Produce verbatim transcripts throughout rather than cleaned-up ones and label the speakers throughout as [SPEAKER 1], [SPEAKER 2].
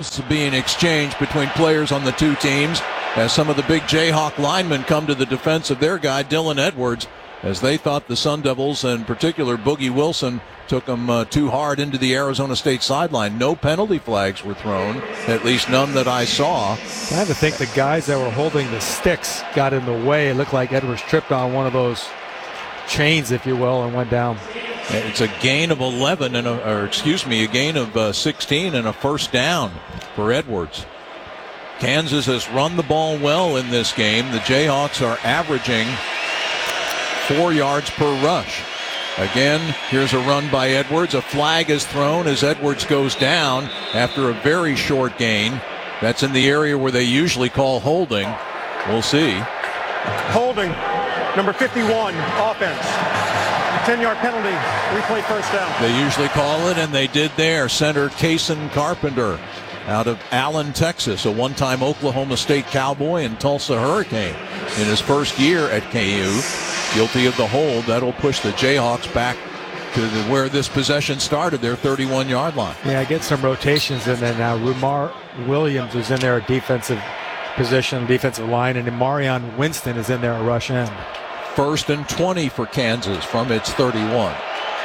[SPEAKER 1] gloves being exchanged between players on the two teams as some of the big Jayhawk linemen come to the defense of their guy, Dylan Edwards, as they thought the Sun Devils, and in particular Boogie Wilson, took them uh, too hard into the Arizona State sideline. No penalty flags were thrown, at least none that I saw.
[SPEAKER 2] I have to think the guys that were holding the sticks got in the way. It looked like Edwards tripped on one of those chains, if you will, and went down.
[SPEAKER 1] It's a gain of eleven, and a, or excuse me, a gain of uh, sixteen and a first down for Edwards. Kansas has run the ball well in this game. The Jayhawks are averaging four yards per rush. Again, here's a run by Edwards. A flag is thrown as Edwards goes down after a very short gain. That's in the area where they usually call holding. We'll see.
[SPEAKER 3] Holding, number fifty-one, offense. ten-yard penalty, replay first down.
[SPEAKER 1] They usually call it, and they did there. Center Kason Carpenter out of Allen, Texas, a one-time Oklahoma State Cowboy and Tulsa Hurricane in his first year at K U. Guilty of the hold. That'll push the Jayhawks back to the, where this possession started, their thirty-one-yard line.
[SPEAKER 2] Yeah, get some rotations in there now. Rumar Williams is in there at defensive position, defensive line, and Marion Winston is in there at rush end.
[SPEAKER 1] First and twenty for Kansas from its thirty-one.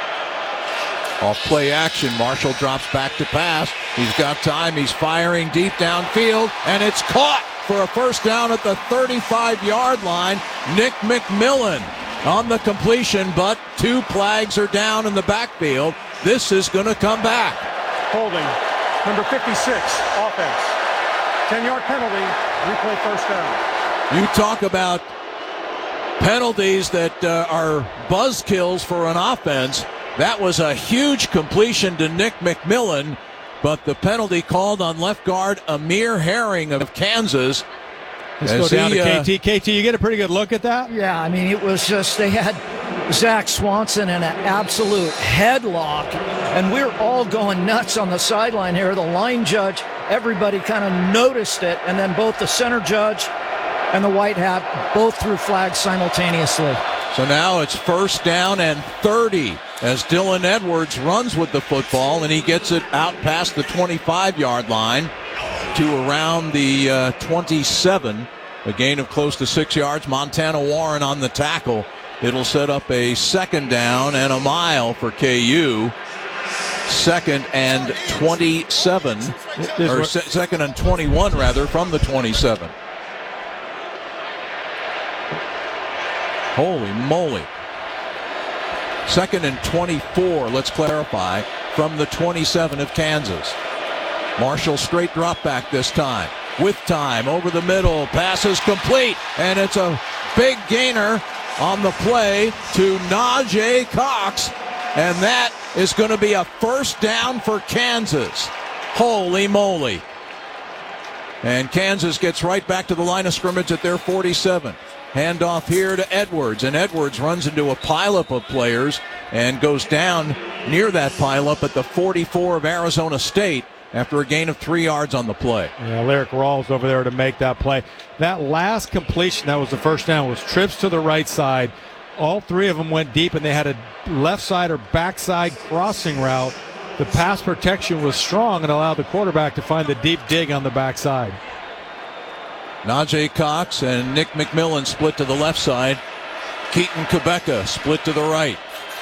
[SPEAKER 1] Off play action, Marshall drops back to pass. He's got time. He's firing deep downfield, and it's caught for a first down at the thirty-five-yard line. Nick McMillan on the completion, but two flags are down in the backfield. This is going to come back.
[SPEAKER 3] Holding, number fifty-six, offense. ten-yard penalty, replay first down.
[SPEAKER 1] You talk about penalties that uh, are buzzkills for an offense. That was a huge completion to Nick McMillan, but the penalty called on left guard Amir Herring of Kansas.
[SPEAKER 2] Let's go down he, to K T. Uh, K T, you get a pretty good look at that?
[SPEAKER 4] Yeah, I mean, it was just, they had Zach Swanson in an absolute headlock, and we're all going nuts on the sideline here. The line judge, everybody kind of noticed it, and then both the center judge and the white hat both threw flags simultaneously.
[SPEAKER 1] So now it's first down and thirty as Dylan Edwards runs with the football, and he gets it out past the twenty-five-yard line to around the uh, twenty-seven. A gain of close to six yards. Montana Warren on the tackle. It'll set up a second down and a mile for K U. Second and twenty-seven, or se- second and twenty-one rather, from the twenty-seven. Holy moly. Second and twenty-four, let's clarify, from the twenty-seven of Kansas. Marshall straight drop back this time. With time, over the middle, pass is complete, and it's a big gainer on the play to Najee Cox, and that is going to be a first down for Kansas. Holy moly. And Kansas gets right back to the line of scrimmage at their forty-seven. Handoff here to Edwards, and Edwards runs into a pileup of players and goes down near that pileup at the forty-four of Arizona State after a gain of three yards on the play.
[SPEAKER 2] Yeah, Lyric Rawls over there to make that play. That last completion, that was the first down, was trips to the right side. All three of them went deep, and they had a left side or backside crossing route. The pass protection was strong and allowed the quarterback to find the deep dig on the backside.
[SPEAKER 1] Najee Cox and Nick McMillan split to the left side. Keaton Kubeka split to the right.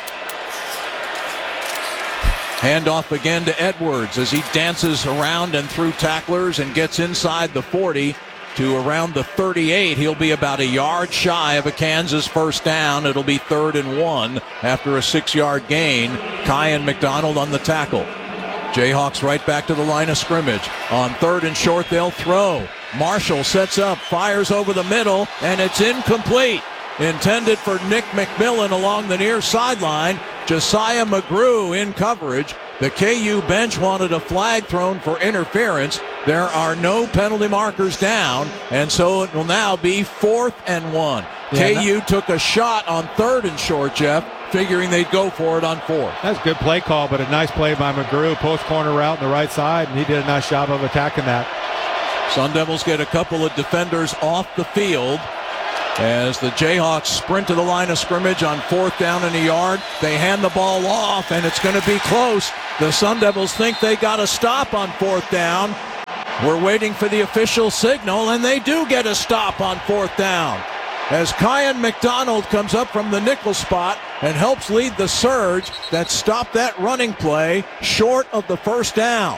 [SPEAKER 1] Handoff again to Edwards as he dances around and through tacklers and gets inside the forty to around the thirty-eight. He'll be about a yard shy of a Kansas first down. It'll be third and one after a six-yard gain. Kyan McDonald on the tackle. Jayhawks right back to the line of scrimmage. On third and short, they'll throw. Marshall sets up, fires over the middle, and it's incomplete. Intended for Nick McMillan along the near sideline. Josiah McGrew in coverage. The K U bench wanted a flag thrown for interference. There are no penalty markers down, and so it will now be fourth and one. Yeah, K U that, took a shot on third and short, Jeff, figuring they'd go for it on fourth.
[SPEAKER 2] That's a good play call, but a nice play by McGrew. Post corner route on the right side, and he did a nice job of attacking that.
[SPEAKER 1] Sun Devils get a couple of defenders off the field as the Jayhawks sprint to the line of scrimmage on fourth down and a yard. They hand the ball off, and it's going to be close. The Sun Devils think they got a stop on fourth down, We're waiting for the official signal, and they do get a stop on fourth down. As Kyan McDonald comes up from the nickel spot and helps lead the surge that stopped that running play short of the first down.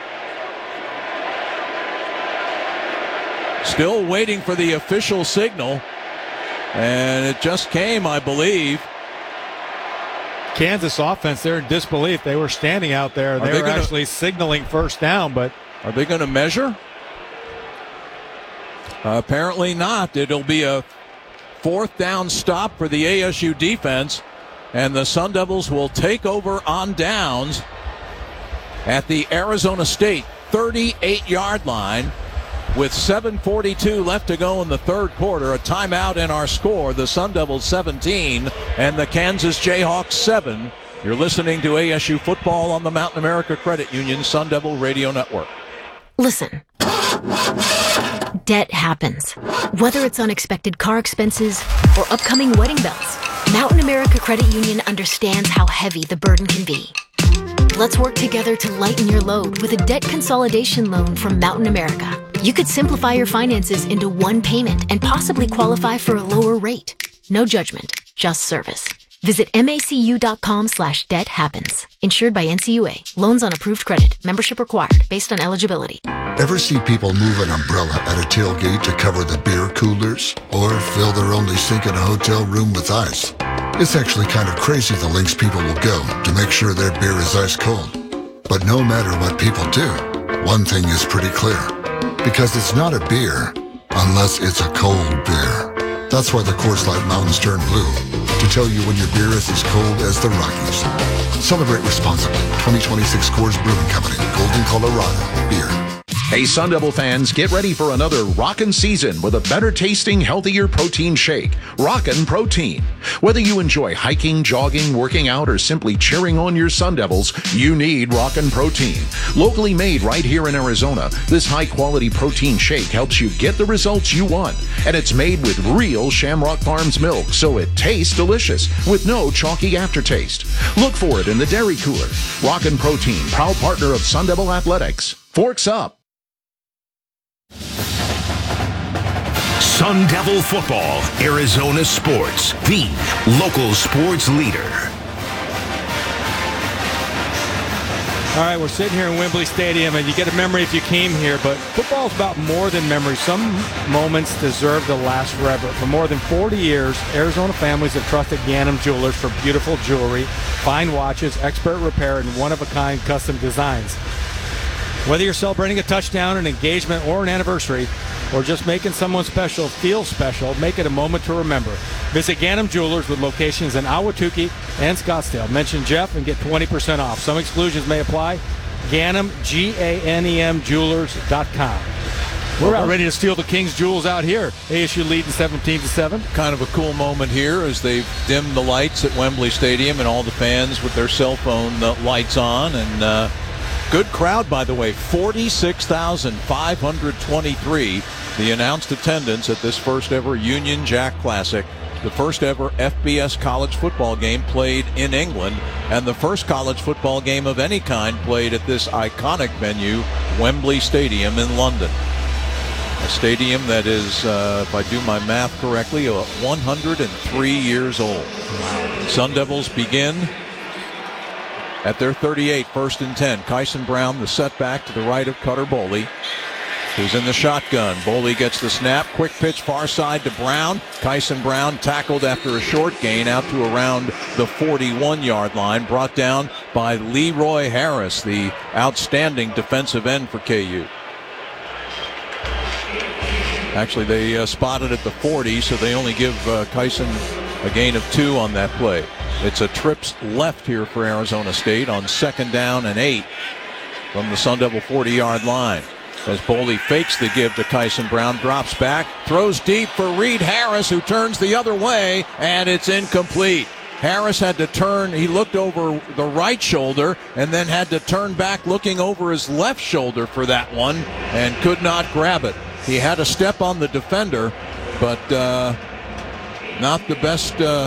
[SPEAKER 1] Still waiting for the official signal, and it just came, I believe.
[SPEAKER 2] Kansas offense, they're in disbelief. They were standing out there. They, they were gonna, actually signaling first down, but
[SPEAKER 1] are they going to measure? Uh, apparently not. It'll be a fourth down stop for the A S U defense, and the Sun Devils will take over on downs at the Arizona State thirty-eight yard line with seven forty-two left to go in the third quarter. A timeout in our score. The Sun Devils seventeen and the Kansas Jayhawks seven. You're listening to A S U football on the Mountain America Credit Union Sun Devil Radio Network.
[SPEAKER 5] Listen. Debt happens. Whether it's unexpected car expenses or upcoming wedding bells, Mountain America Credit Union understands how heavy the burden can be. Let's work together to lighten your load with a debt consolidation loan from Mountain America. You could simplify your finances into one payment and possibly qualify for a lower rate. No judgment, just service. Visit macu.com slash debt happens. Insured by N C U A. Loans on approved credit. Membership required based on eligibility.
[SPEAKER 6] Ever see people move an umbrella at a tailgate to cover the beer coolers? Or fill their only sink in a hotel room with ice? It's actually kind of crazy the lengths people will go to make sure their beer is ice cold. But no matter what people do, one thing is pretty clear. Because it's not a beer unless it's a cold beer. That's why the Coors Light Mountains turn blue, to tell you when your beer is as cold as the Rockies. Celebrate responsibly. twenty twenty-six Coors Brewing Company, Golden, Colorado. Beer.
[SPEAKER 7] Hey, Sun Devil fans, get ready for another rockin' season with a better-tasting, healthier protein shake. Rockin' Protein. Whether you enjoy hiking, jogging, working out, or simply cheering on your Sun Devils, you need Rockin' Protein. Locally made right here in Arizona, this high-quality protein shake helps you get the results you want. And it's made with real Shamrock Farms milk, so it tastes delicious with no chalky aftertaste. Look for it in the dairy cooler. Rockin' Protein, proud partner of Sun Devil Athletics. Forks up.
[SPEAKER 8] Sun Devil Football, Arizona Sports, the local sports leader.
[SPEAKER 2] All right, we're sitting here in Wembley Stadium, and you get a memory if you came here, but football is about more than memory. Some moments deserve to last forever. For more than forty years, Arizona families have trusted Ganem Jewelers for beautiful jewelry, fine watches, expert repair, and one-of-a-kind custom designs. Whether you're celebrating a touchdown, an engagement, or an anniversary, or just making someone special feel special, make it a moment to remember. Visit Ganem Jewelers with locations in Ahwatukee and Scottsdale. Mention Jeff and get twenty percent off. Some exclusions may apply. Ganem, G A N E M Jewelers dot com. We're about ready to steal the King's jewels out here. A S U leading seventeen to seven.
[SPEAKER 1] Kind of a cool moment here as they've dimmed the lights at Wembley Stadium and all the fans with their cell phone uh, lights on. And uh, good crowd, by the way, forty-six thousand five hundred twenty-three. The announced attendance at this first ever Union Jack Classic, the first ever F B S college football game played in England, and the first college football game of any kind played at this iconic venue, Wembley Stadium in London. A stadium that is, uh, if I do my math correctly, uh, one hundred three years old. Wow. Sun Devils begin at their thirty-eight, first and ten. Kyson Brown, the setback to the right of Cutter Boley, who's in the shotgun. Boley gets the snap. Quick pitch far side to Brown. Kyson Brown tackled after a short gain out to around the forty-one yard line. Brought down by Leroy Harris, the outstanding defensive end for K U. Actually, they uh, spotted at the forty, so they only give uh, Kyson a gain of two on that play. It's a trips left here for Arizona State on second down and eight from the Sun Devil forty yard line. As Boley fakes the give to Kyson Brown, drops back, throws deep for Reed Harris, who turns the other way, and it's incomplete. Harris had to turn, he looked over the right shoulder and then had to turn back looking over his left shoulder for that one and could not grab it. He had a step on the defender, but uh, not the best uh,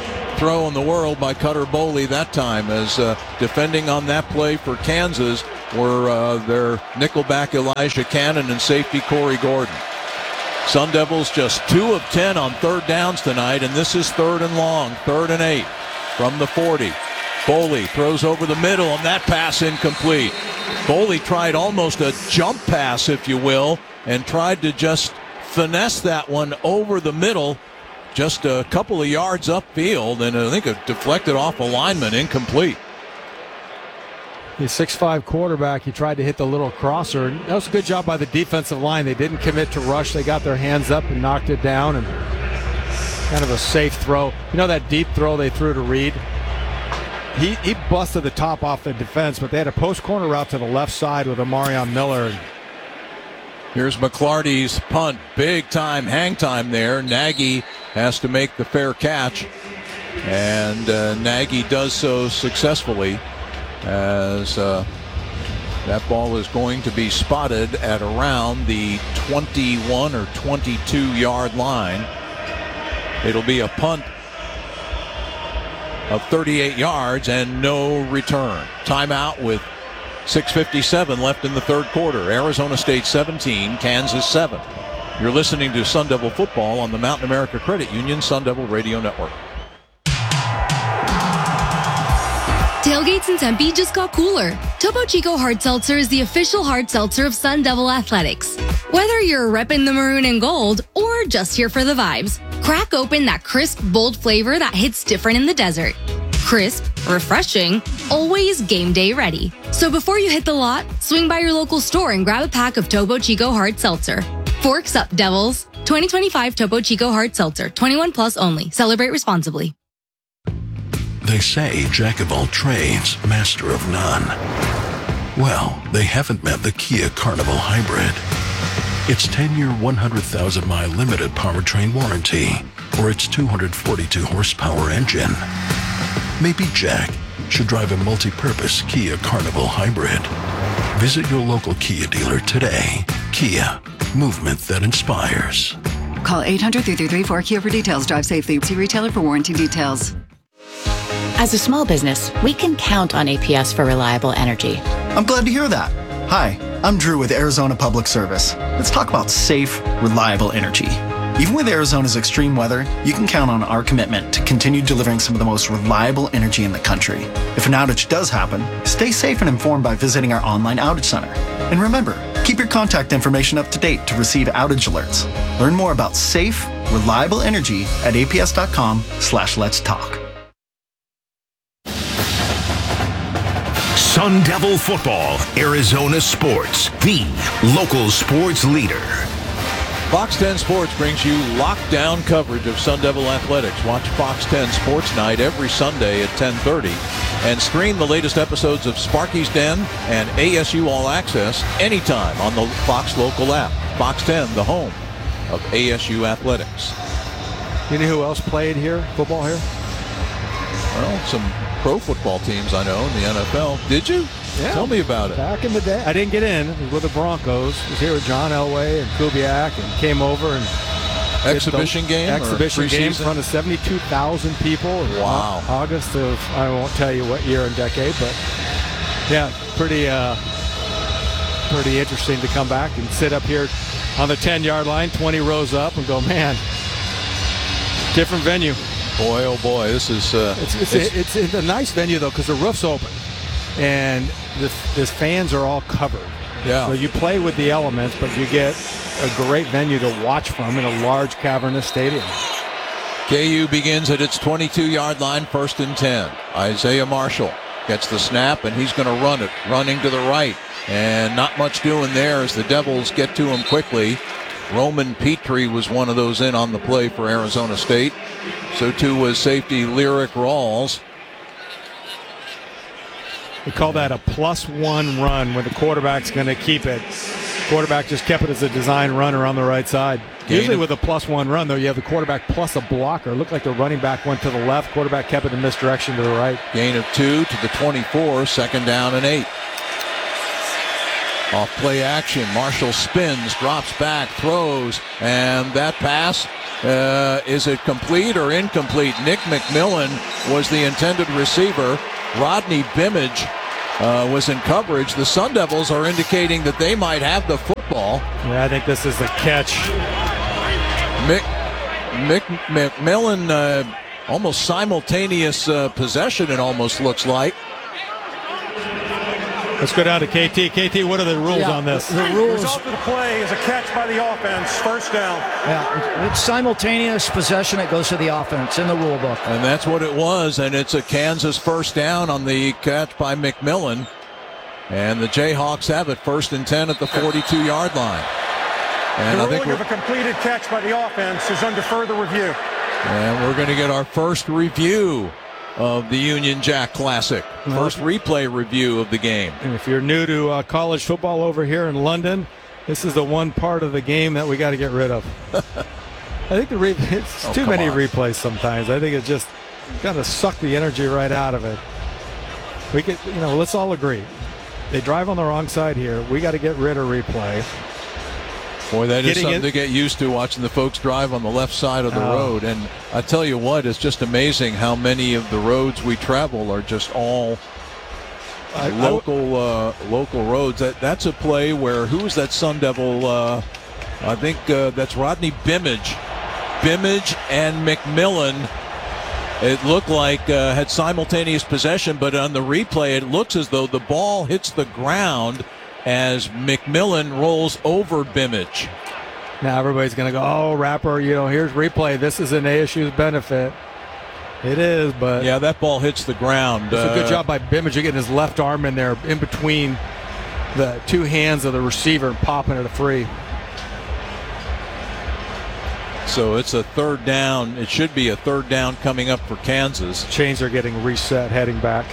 [SPEAKER 1] throw in the world by Cutter Boley that time, as uh, defending on that play for Kansas were uh, their nickelback Elijah Cannon and safety Corey Gordon. Sun Devils just two of ten on third downs tonight, and this is third and long, third and eight from the forty. Foley throws over the middle, and that pass incomplete. Foley tried almost a jump pass, if you will, and tried to just finesse that one over the middle, just a couple of yards upfield, and I think it deflected off a lineman, incomplete.
[SPEAKER 2] He's six five quarterback. He tried to hit the little crosser. That was a good job by the defensive line. They didn't commit to rush. They got their hands up and knocked it down, and kind of a safe throw. You know that deep throw they threw to Reed? He, he busted the top off the defense, but they had a post corner route to the left side with Amarion Miller.
[SPEAKER 1] Here's McClarty's punt. Big time hang time there. Nagy has to make the fair catch, and uh, Nagy does so successfully, as uh, that ball is going to be spotted at around the twenty-one or twenty-two yard line. It'll be a punt of thirty-eight yards and no return. Timeout with six fifty-seven left in the third quarter. Arizona State seventeen, Kansas seven. You're listening to Sun Devil football on the Mountain America Credit Union Sun Devil Radio Network.
[SPEAKER 9] Tailgates in Tempe just got cooler. Topo Chico Hard Seltzer is the official hard seltzer of Sun Devil Athletics. Whether you're repping the maroon and gold or just here for the vibes, crack open that crisp, bold flavor that hits different in the desert. Crisp, refreshing, always game day ready. So before you hit the lot, swing by your local store and grab a pack of Topo Chico Hard Seltzer. Forks up, Devils. twenty twenty-five Topo Chico Hard Seltzer. twenty-one plus only. Celebrate responsibly.
[SPEAKER 8] They say jack of all trades, master of none. Well, they haven't met the Kia Carnival Hybrid. Its ten-year, one hundred thousand mile limited powertrain warranty, or its two hundred forty-two horsepower engine. Maybe Jack should drive a multi-purpose Kia Carnival Hybrid. Visit your local Kia dealer today. Kia, movement that inspires.
[SPEAKER 10] Call eight hundred, three three three, four Kia for details. Drive safely. See retailer for warranty details.
[SPEAKER 11] As a small business, we can count on A P S for reliable energy.
[SPEAKER 12] I'm glad to hear that. Hi, I'm Drew with Arizona Public Service. Let's talk about safe, reliable energy. Even with Arizona's extreme weather, you can count on our commitment to continue delivering some of the most reliable energy in the country. If an outage does happen, stay safe and informed by visiting our online outage center. And remember, keep your contact information up to date to receive outage alerts. Learn more about safe, reliable energy at aps.com slash let's talk.
[SPEAKER 8] Sun Devil Football, Arizona Sports, the local sports leader.
[SPEAKER 1] Fox ten Sports brings you lockdown coverage of Sun Devil Athletics. Watch Fox ten Sports Night every Sunday at ten thirty and stream the latest episodes of Sparky's Den and A S U All Access anytime on the Fox local app. Fox ten, the home of A S U Athletics.
[SPEAKER 2] You know who else played here, football here?
[SPEAKER 1] Well, some pro football teams I know in the N F L. Did you?
[SPEAKER 2] Yeah.
[SPEAKER 1] Tell me about it.
[SPEAKER 2] Back in the day. I didn't get in. It was with the Broncos. I was here with John Elway and Kubiak and came over and
[SPEAKER 1] exhibition game
[SPEAKER 2] exhibition
[SPEAKER 1] or
[SPEAKER 2] game in front of seventy-two thousand people.
[SPEAKER 1] Wow.
[SPEAKER 2] August of, I won't tell you what year and decade, but yeah, pretty uh, pretty interesting to come back and sit up here on the ten-yard line, twenty rows up, and go, man, different venue.
[SPEAKER 1] Boy, oh boy, this is uh,
[SPEAKER 2] it's, it's, it's, it's, it's a nice venue though because the roof's open and the, the fans are all covered.
[SPEAKER 1] Yeah.
[SPEAKER 2] So you play with the elements, but you get a great venue to watch from in a large cavernous stadium.
[SPEAKER 1] K U begins at its twenty-two-yard line, first and ten. Isaiah Marshall gets the snap, and he's going to run it, running to the right. And not much doing there as the Devils get to him quickly. Roman Petrie was one of those in on the play for Arizona State. So too was safety Lyric Rawls.
[SPEAKER 2] We call that a plus one run when the quarterback's going to keep it. Quarterback just kept it as a design runner on the right side.
[SPEAKER 1] Gain
[SPEAKER 2] Usually
[SPEAKER 1] of,
[SPEAKER 2] with a plus one run, though, you have the quarterback plus a blocker. It looked like the running back went to the left. Quarterback kept it in misdirection to the right.
[SPEAKER 1] Gain of two to the twenty-four, second down and eight. Off play action, Marshall spins, drops back, throws, and that pass, uh, is it complete or incomplete? Nick McMillan was the intended receiver. Rodney Bimmage uh, was in coverage. The Sun Devils are indicating that they might have the football.
[SPEAKER 2] Yeah, I think this is the catch.
[SPEAKER 1] Mick, Mick McMillan, uh, almost simultaneous uh, possession, it almost looks like.
[SPEAKER 2] Let's go down to K T. K T, what are the rules
[SPEAKER 4] yeah,
[SPEAKER 2] on this?
[SPEAKER 3] The, the rules. Result of the play is a catch by the offense, first down.
[SPEAKER 4] Yeah, it's simultaneous possession. It goes to the offense in the rule book.
[SPEAKER 1] And that's what it was, and it's a Kansas first down on the catch by McMillan. And the Jayhawks have it first and ten at the forty-two-yard line. And
[SPEAKER 3] the
[SPEAKER 1] I think
[SPEAKER 3] ruling of a completed catch by the offense is under further review.
[SPEAKER 1] And we're going to get our first review of the Union Jack Classic. First replay review of the game.
[SPEAKER 2] And if you're new to uh, college football over here in London, this is the one part of the game that we got to get rid of. I think the re- it's
[SPEAKER 1] oh,
[SPEAKER 2] too many
[SPEAKER 1] on.
[SPEAKER 2] replays sometimes. I think it just got to suck the energy right out of it. We could, you know, let's all agree. They drive on the wrong side here. We got to get rid of replay.
[SPEAKER 1] Boy, that
[SPEAKER 2] Getting
[SPEAKER 1] is something
[SPEAKER 2] it,
[SPEAKER 1] to get used to, watching the folks drive on the left side of the
[SPEAKER 2] oh.
[SPEAKER 1] road. And I tell you what, it's just amazing how many of the roads we travel are just all
[SPEAKER 2] I,
[SPEAKER 1] local uh, local roads. That That's a play where, who was that Sun Devil? Uh, I think uh, that's Rodney Bimage. Bimage and McMillan, it looked like uh, had simultaneous possession, but on the replay it looks as though the ball hits the ground as McMillan rolls over Bimage.
[SPEAKER 2] Now everybody's going to go, oh, Rapper, you know, here's replay. This is an A S U's benefit. It is, but...
[SPEAKER 1] Yeah, that ball hits the ground.
[SPEAKER 2] It's
[SPEAKER 1] uh,
[SPEAKER 2] a good job by Bimage getting his left arm in there in between the two hands of the receiver and popping it free.
[SPEAKER 1] So it's a third down. It should be a third down coming up for Kansas.
[SPEAKER 2] Chains are getting reset heading back.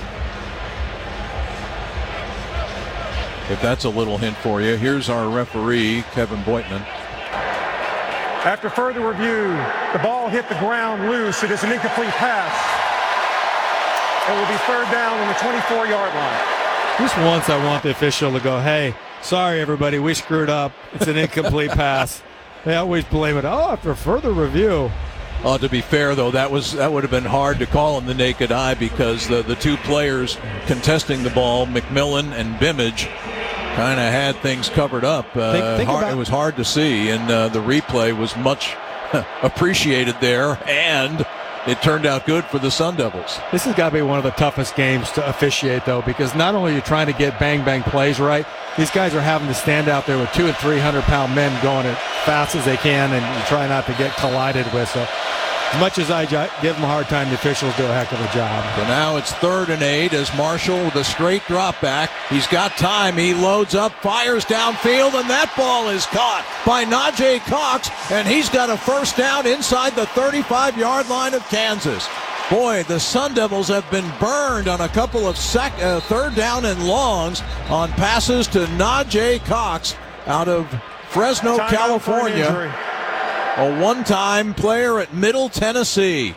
[SPEAKER 1] If that's a little hint for you, here's our referee, Kevin Boitman.
[SPEAKER 3] After further review, the ball hit the ground loose. It is an incomplete pass. It will be third down on the twenty-four-yard line.
[SPEAKER 2] Just once I want the official to go, hey, sorry, everybody, we screwed up. It's an incomplete pass. They always blame it. Oh, after further review.
[SPEAKER 1] Uh, to be fair, though, that was that would have been hard to call in the naked eye because the, the two players contesting the ball, McMillan and Bimage, kind of had things covered up. Uh,
[SPEAKER 2] think, think
[SPEAKER 1] hard,
[SPEAKER 2] about,
[SPEAKER 1] it was hard to see, and uh, the replay was much appreciated there, and it turned out good for the Sun Devils.
[SPEAKER 2] This has got to be one of the toughest games to officiate, though, because not only are you trying to get bang-bang plays right, these guys are having to stand out there with two and three hundred pound men going as fast as they can, and you try not to get collided with. So as much as I give them a hard time, the officials do a heck of a job.
[SPEAKER 1] So now it's third and eight as Marshall with a straight drop back. He's got time. He loads up, fires downfield, and that ball is caught by Najee Cox, and he's got a first down inside the thirty-five-yard line of Kansas. Boy, the Sun Devils have been burned on a couple of sec- uh, third down and longs on passes to Najee Cox out of Fresno,
[SPEAKER 3] Time
[SPEAKER 1] California. A one-time player at Middle Tennessee.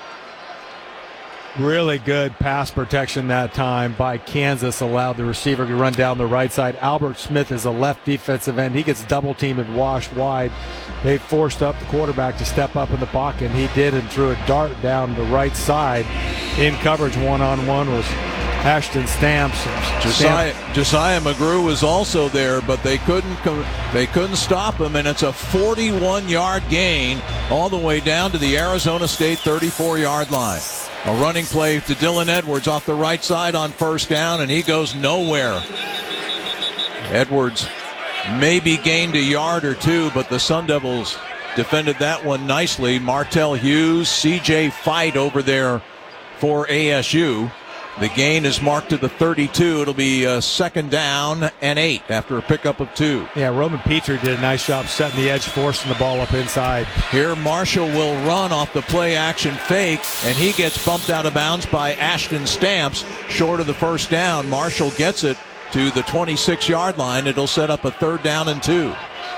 [SPEAKER 2] Really good pass protection that time by Kansas. Allowed the receiver to run down the right side. Albert Smith is a left defensive end. He gets double-teamed and washed wide. They forced up the quarterback to step up in the pocket, and he did, and threw a dart down the right side. In coverage one-on-one was Ashton Stamps.
[SPEAKER 1] Josiah, Josiah McGrew was also there, but they couldn't they couldn't stop him, and it's a forty-one-yard gain all the way down to the Arizona State thirty-four-yard line. A running play to Dylan Edwards off the right side on first down, and he goes nowhere. Edwards maybe gained a yard or two, but the Sun Devils defended that one nicely. Martell Hughes, C J Fight over there for A S U. The gain is marked to the thirty-two. It'll be a second down and eight after a pickup of two.
[SPEAKER 2] Yeah, Roman Petrie did a nice job setting the edge, forcing the ball up inside.
[SPEAKER 1] Here Marshall will run off the play-action fake, and he gets bumped out of bounds by Ashton Stamps, short of the first down. Marshall gets it to the twenty-six-yard line. It'll set up a third down and two.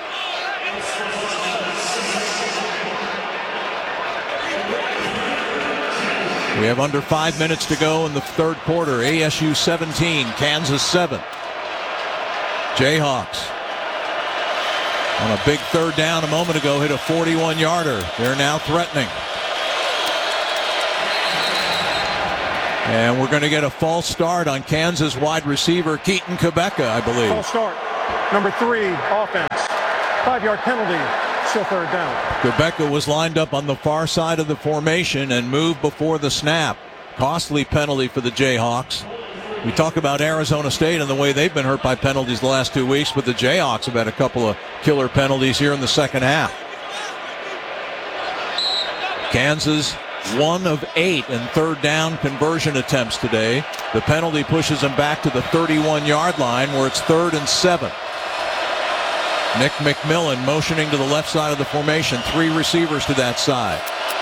[SPEAKER 1] We have under five minutes to go in the third quarter. A S U seventeen, Kansas seven. Jayhawks on a big third down a moment ago hit a forty-one-yarder. They're now threatening. And we're going to get a false start on Kansas wide receiver Keaton Quebeca, I believe.
[SPEAKER 3] False start. Number three, offense. Five-yard penalty. Still third down.
[SPEAKER 1] Quebeca was lined up on the far side of the formation and moved before the snap. Costly penalty for the Jayhawks. We talk about Arizona State and the way they've been hurt by penalties the last two weeks, but the Jayhawks have had a couple of killer penalties here in the second half. Kansas, one of eight in third down conversion attempts today. The penalty pushes them back to the thirty-one-yard line where it's third and seven. Nick McMillan motioning to the left side of the formation. Three receivers to that side.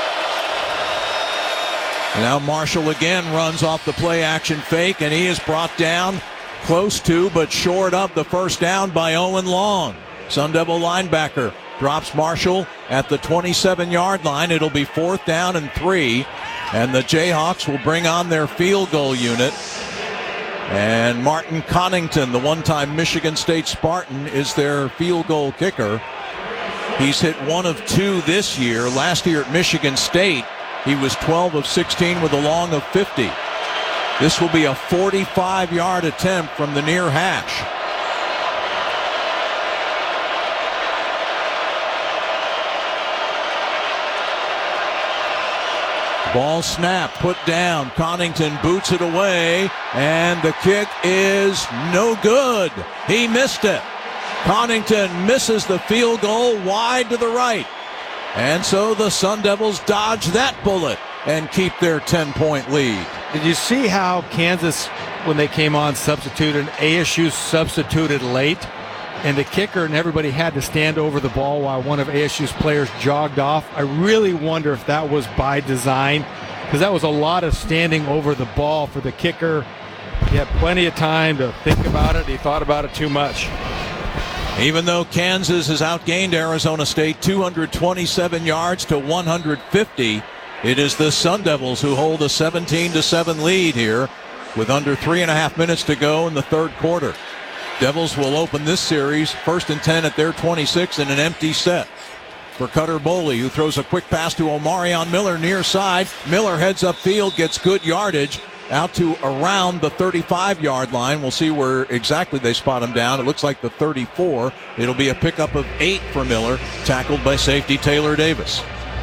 [SPEAKER 1] Now Marshall again runs off the play action fake, and he is brought down close to but short of the first down by Owen Long. Sun Devil linebacker drops Marshall at the twenty-seven-yard line. It'll be fourth down and three, and the Jayhawks will bring on their field goal unit. And Martin Connington, the one-time Michigan State Spartan, is their field goal kicker. He's hit one of two this year. Last year at Michigan State, he was twelve of sixteen with a long of fifty. This will be a forty-five-yard attempt from the near hash. Ball snap, put down. Connington boots it away, and the kick is no good. He missed it. Connington misses the field goal wide to the right. And so the Sun Devils dodge that bullet and keep their ten-point lead.
[SPEAKER 2] Did you see how Kansas, when they came on, substituted? A S U substituted late, and the kicker and everybody had to stand over the ball while one of A S U's players jogged off. I really wonder if that was by design, because that was a lot of standing over the ball for the kicker. He had plenty of time to think about it. He thought about it too much.
[SPEAKER 1] Even though Kansas has outgained Arizona State two hundred twenty-seven yards to one hundred fifty, it is the Sun Devils who hold a seventeen to seven lead here with under three and a half minutes to go in the third quarter. Devils will open this series first and ten at their twenty-six in an empty set. For Cutter Boley, who throws a quick pass to Omarion Miller near side. Miller heads upfield, gets good yardage out to around the thirty-five-yard line. We'll see where exactly they spot him down. It looks like the thirty-four. It'll be a pickup of eight for Miller, tackled by safety Taylor Davis.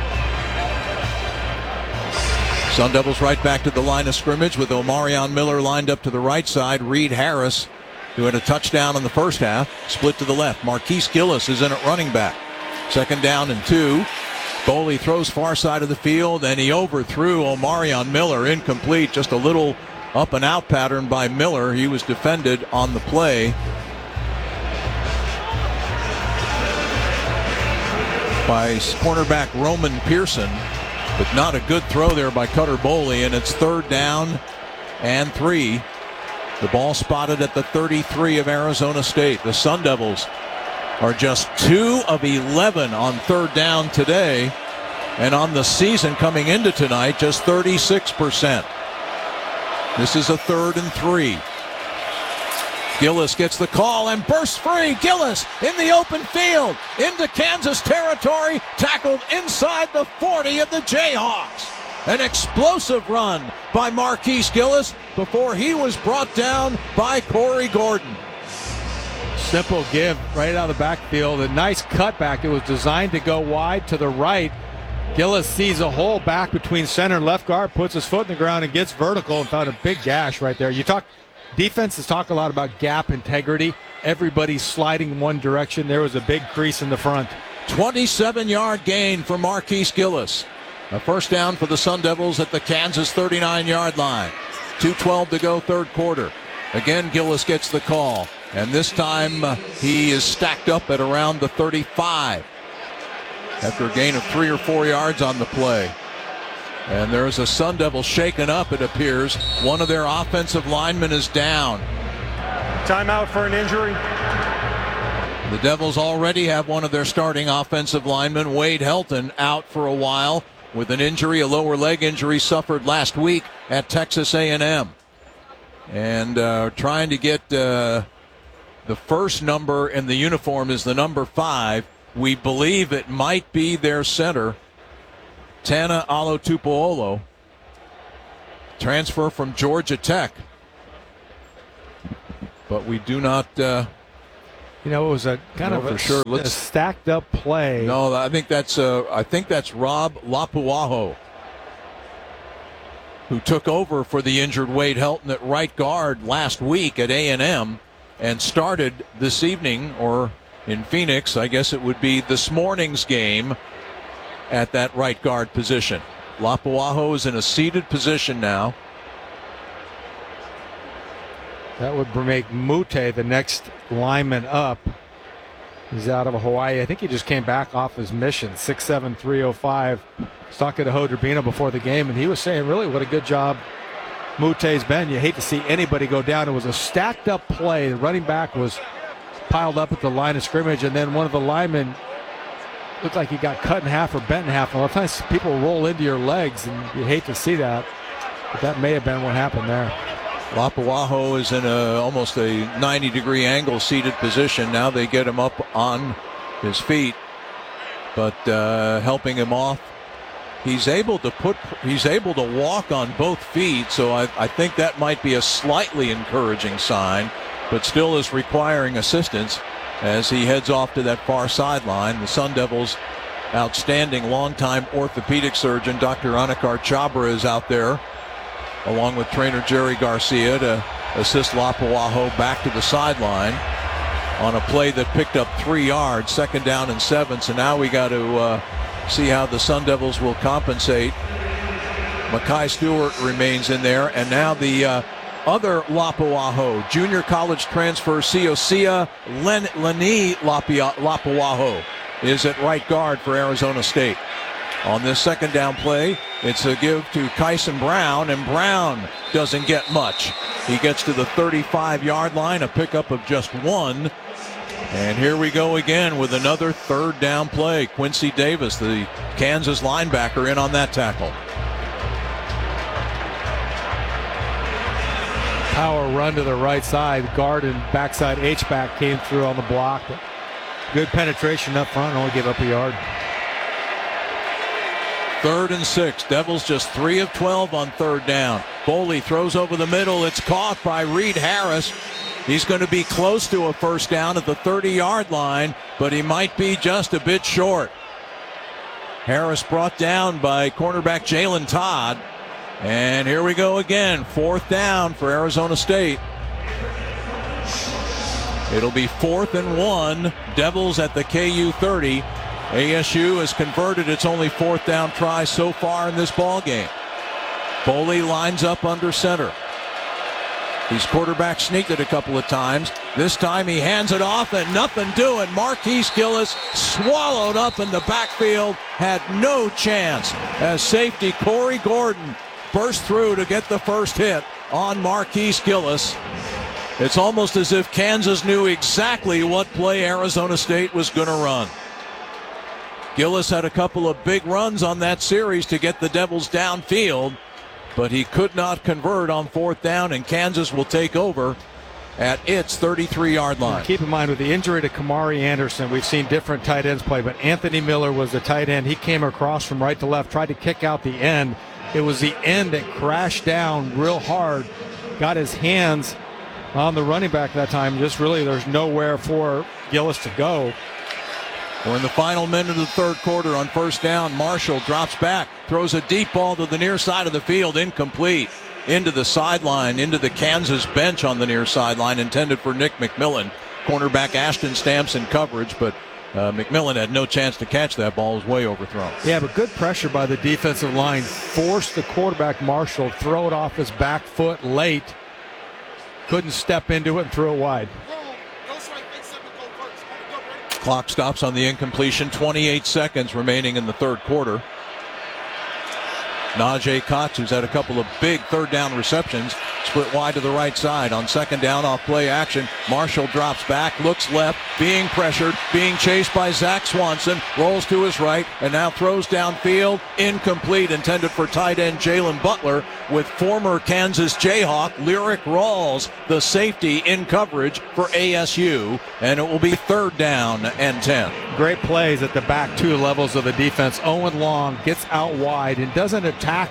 [SPEAKER 1] Sun Devils right back to the line of scrimmage with Omarion Miller lined up to the right side. Reed Harris, who had a touchdown in the first half, split to the left. Marquise Gillis is in at running back. Second down and two. Boley throws far side of the field, and he overthrew Omarion Miller. Incomplete, just a little up and out pattern by Miller. He was defended on the play by cornerback Roman Pearson, but not a good throw there by Cutter Boley, and it's third down and three. The ball spotted at the thirty-three of Arizona State. The Sun Devils are just two of eleven on third down today, and on the season coming into tonight, just thirty-six percent. This is a third and three. Gillis gets the call and bursts free. Gillis in the open field into Kansas territory, tackled inside the forty of the Jayhawks. An explosive run by Marquise Gillis before he was brought down by Corey Gordon.
[SPEAKER 2] Simple give right out of the backfield. A nice cutback. It was designed to go wide to the right. Gillis sees a hole back between center and left guard, puts his foot in the ground and gets vertical and found a big gash right there. You talk, defenses talk a lot about gap integrity. Everybody's sliding one direction. There was a big crease in the front.
[SPEAKER 1] twenty-seven-yard gain for Marquise Gillis. A first down for the Sun Devils at the Kansas thirty-nine-yard line. two twelve to go, third quarter. Again, Gillis gets the call, and this time uh, he is stacked up at around the thirty-five after a gain of three or four yards on the play. And there's a Sun Devil shaken up, it appears. One of their offensive linemen is down.
[SPEAKER 3] Timeout for an injury.
[SPEAKER 1] The Devils already have one of their starting offensive linemen, Wade Helton, out for a while with an injury, a lower leg injury suffered last week at Texas A and M. And uh, trying to get uh, the first number in the uniform is the number five. We believe it might be their center, Tana Alotupuolo. transfer from Georgia Tech. But we do not, uh,
[SPEAKER 2] you know, it was a kind of
[SPEAKER 1] for
[SPEAKER 2] a,
[SPEAKER 1] sure.
[SPEAKER 2] a stacked up play.
[SPEAKER 1] No, I think that's uh, I think that's Rob Lapuaho, who took over for the injured Wade Helton at right guard last week at A and M and started this evening, or in Phoenix, I guess it would be this morning's game at that right guard position. Lapuaho is in a seated position now.
[SPEAKER 2] That would make Mute the next lineman up. He's out of Hawaii. I think he just came back off his mission. six seven, three oh five. Was talking to Hodrbina before the game, and he was saying really what a good job Mute's been. You hate to see anybody go down. It was a stacked up play. The running back was piled up at the line of scrimmage, and then one of the linemen looked like he got cut in half or bent in half. A lot of times people roll into your legs, and you hate to see that. But that may have been what happened there.
[SPEAKER 1] Lapuaho is in a almost a ninety degree angle seated position. Now they get him up on his feet, but uh, helping him off. He's able to put. He's able to walk on both feet, so I, I think that might be a slightly encouraging sign, but still is requiring assistance as he heads off to that far sideline. The Sun Devils' outstanding longtime orthopedic surgeon, Doctor Anakar Chabra, is out there, along with trainer Jerry Garcia, to assist Lapuaho back to the sideline on a play that picked up three yards, second down and seven. So now we got to uh, see how the Sun Devils will compensate. Makai Stewart remains in there, and now the uh, other Lapuaho, junior college transfer Siosia Len- Leni Lapia- Lapuaho, is at right guard for Arizona State. On this second down play, it's a give to Kyson Brown, and Brown doesn't get much. He gets to the thirty-five yard line, a pickup of just one. And here we go again with another third down play. Quincy Davis, the Kansas linebacker, in on that tackle.
[SPEAKER 2] Power run to the right side. Guard and backside H-back came through on the block. Good penetration up front, only gave up a yard.
[SPEAKER 1] Third and six. Devils just three of twelve on third down. Foley throws over the middle. It's caught by Reed Harris. He's going to be close to a first down at the thirty yard line, but he might be just a bit short. Harris brought down by cornerback Jalen Todd. And here we go again. Fourth down for Arizona State. It'll be fourth and one. Devils at the K U thirty. A S U has converted its only fourth down try so far in this ball game. Foley lines up under center. He's quarterback sneaked it a couple of times. This time he hands it off and nothing doing. Marquise Gillis swallowed up in the backfield, had no chance as safety Corey Gordon burst through to get the first hit on Marquise Gillis. It's almost as if Kansas knew exactly what play Arizona State was going to run. Gillis had a couple of big runs on that series to get the Devils downfield, but he could not convert on fourth down, and Kansas will take over at its thirty-three yard line.
[SPEAKER 2] Keep in mind, with the injury to Kamari Anderson, we've seen different tight ends play, but Anthony Miller was the tight end. He came across from right to left, tried to kick out the end. It was the end that crashed down real hard, got his hands on the running back that time. Just really, there's nowhere for Gillis to go.
[SPEAKER 1] We're in the final minute of the third quarter on first down. Marshall drops back, throws a deep ball to the near side of the field, incomplete. Into the sideline, into the Kansas bench on the near sideline, intended for Nick McMillan. Cornerback Ashton Stamps in coverage, but uh, McMillan had no chance to catch that ball. It was way overthrown.
[SPEAKER 2] Yeah, but good pressure by the defensive line. Forced the quarterback, Marshall, throw it off his back foot late. Couldn't step into it and throw it wide.
[SPEAKER 1] Clock stops on the incompletion. twenty-eight seconds remaining in the third quarter. Najee Kotz, who's had a couple of big third down receptions, split wide to the right side. On second down off play action, Marshall drops back, looks left, being pressured, being chased by Zach Swanson, rolls to his right, and now throws downfield. Incomplete, intended for tight end Jalen Butler, with former Kansas Jayhawk Lyric Rawls, the safety, in coverage for A S U, and it will be third down and ten.
[SPEAKER 2] Great plays at the back two levels of the defense. Owen Long gets out wide and doesn't attack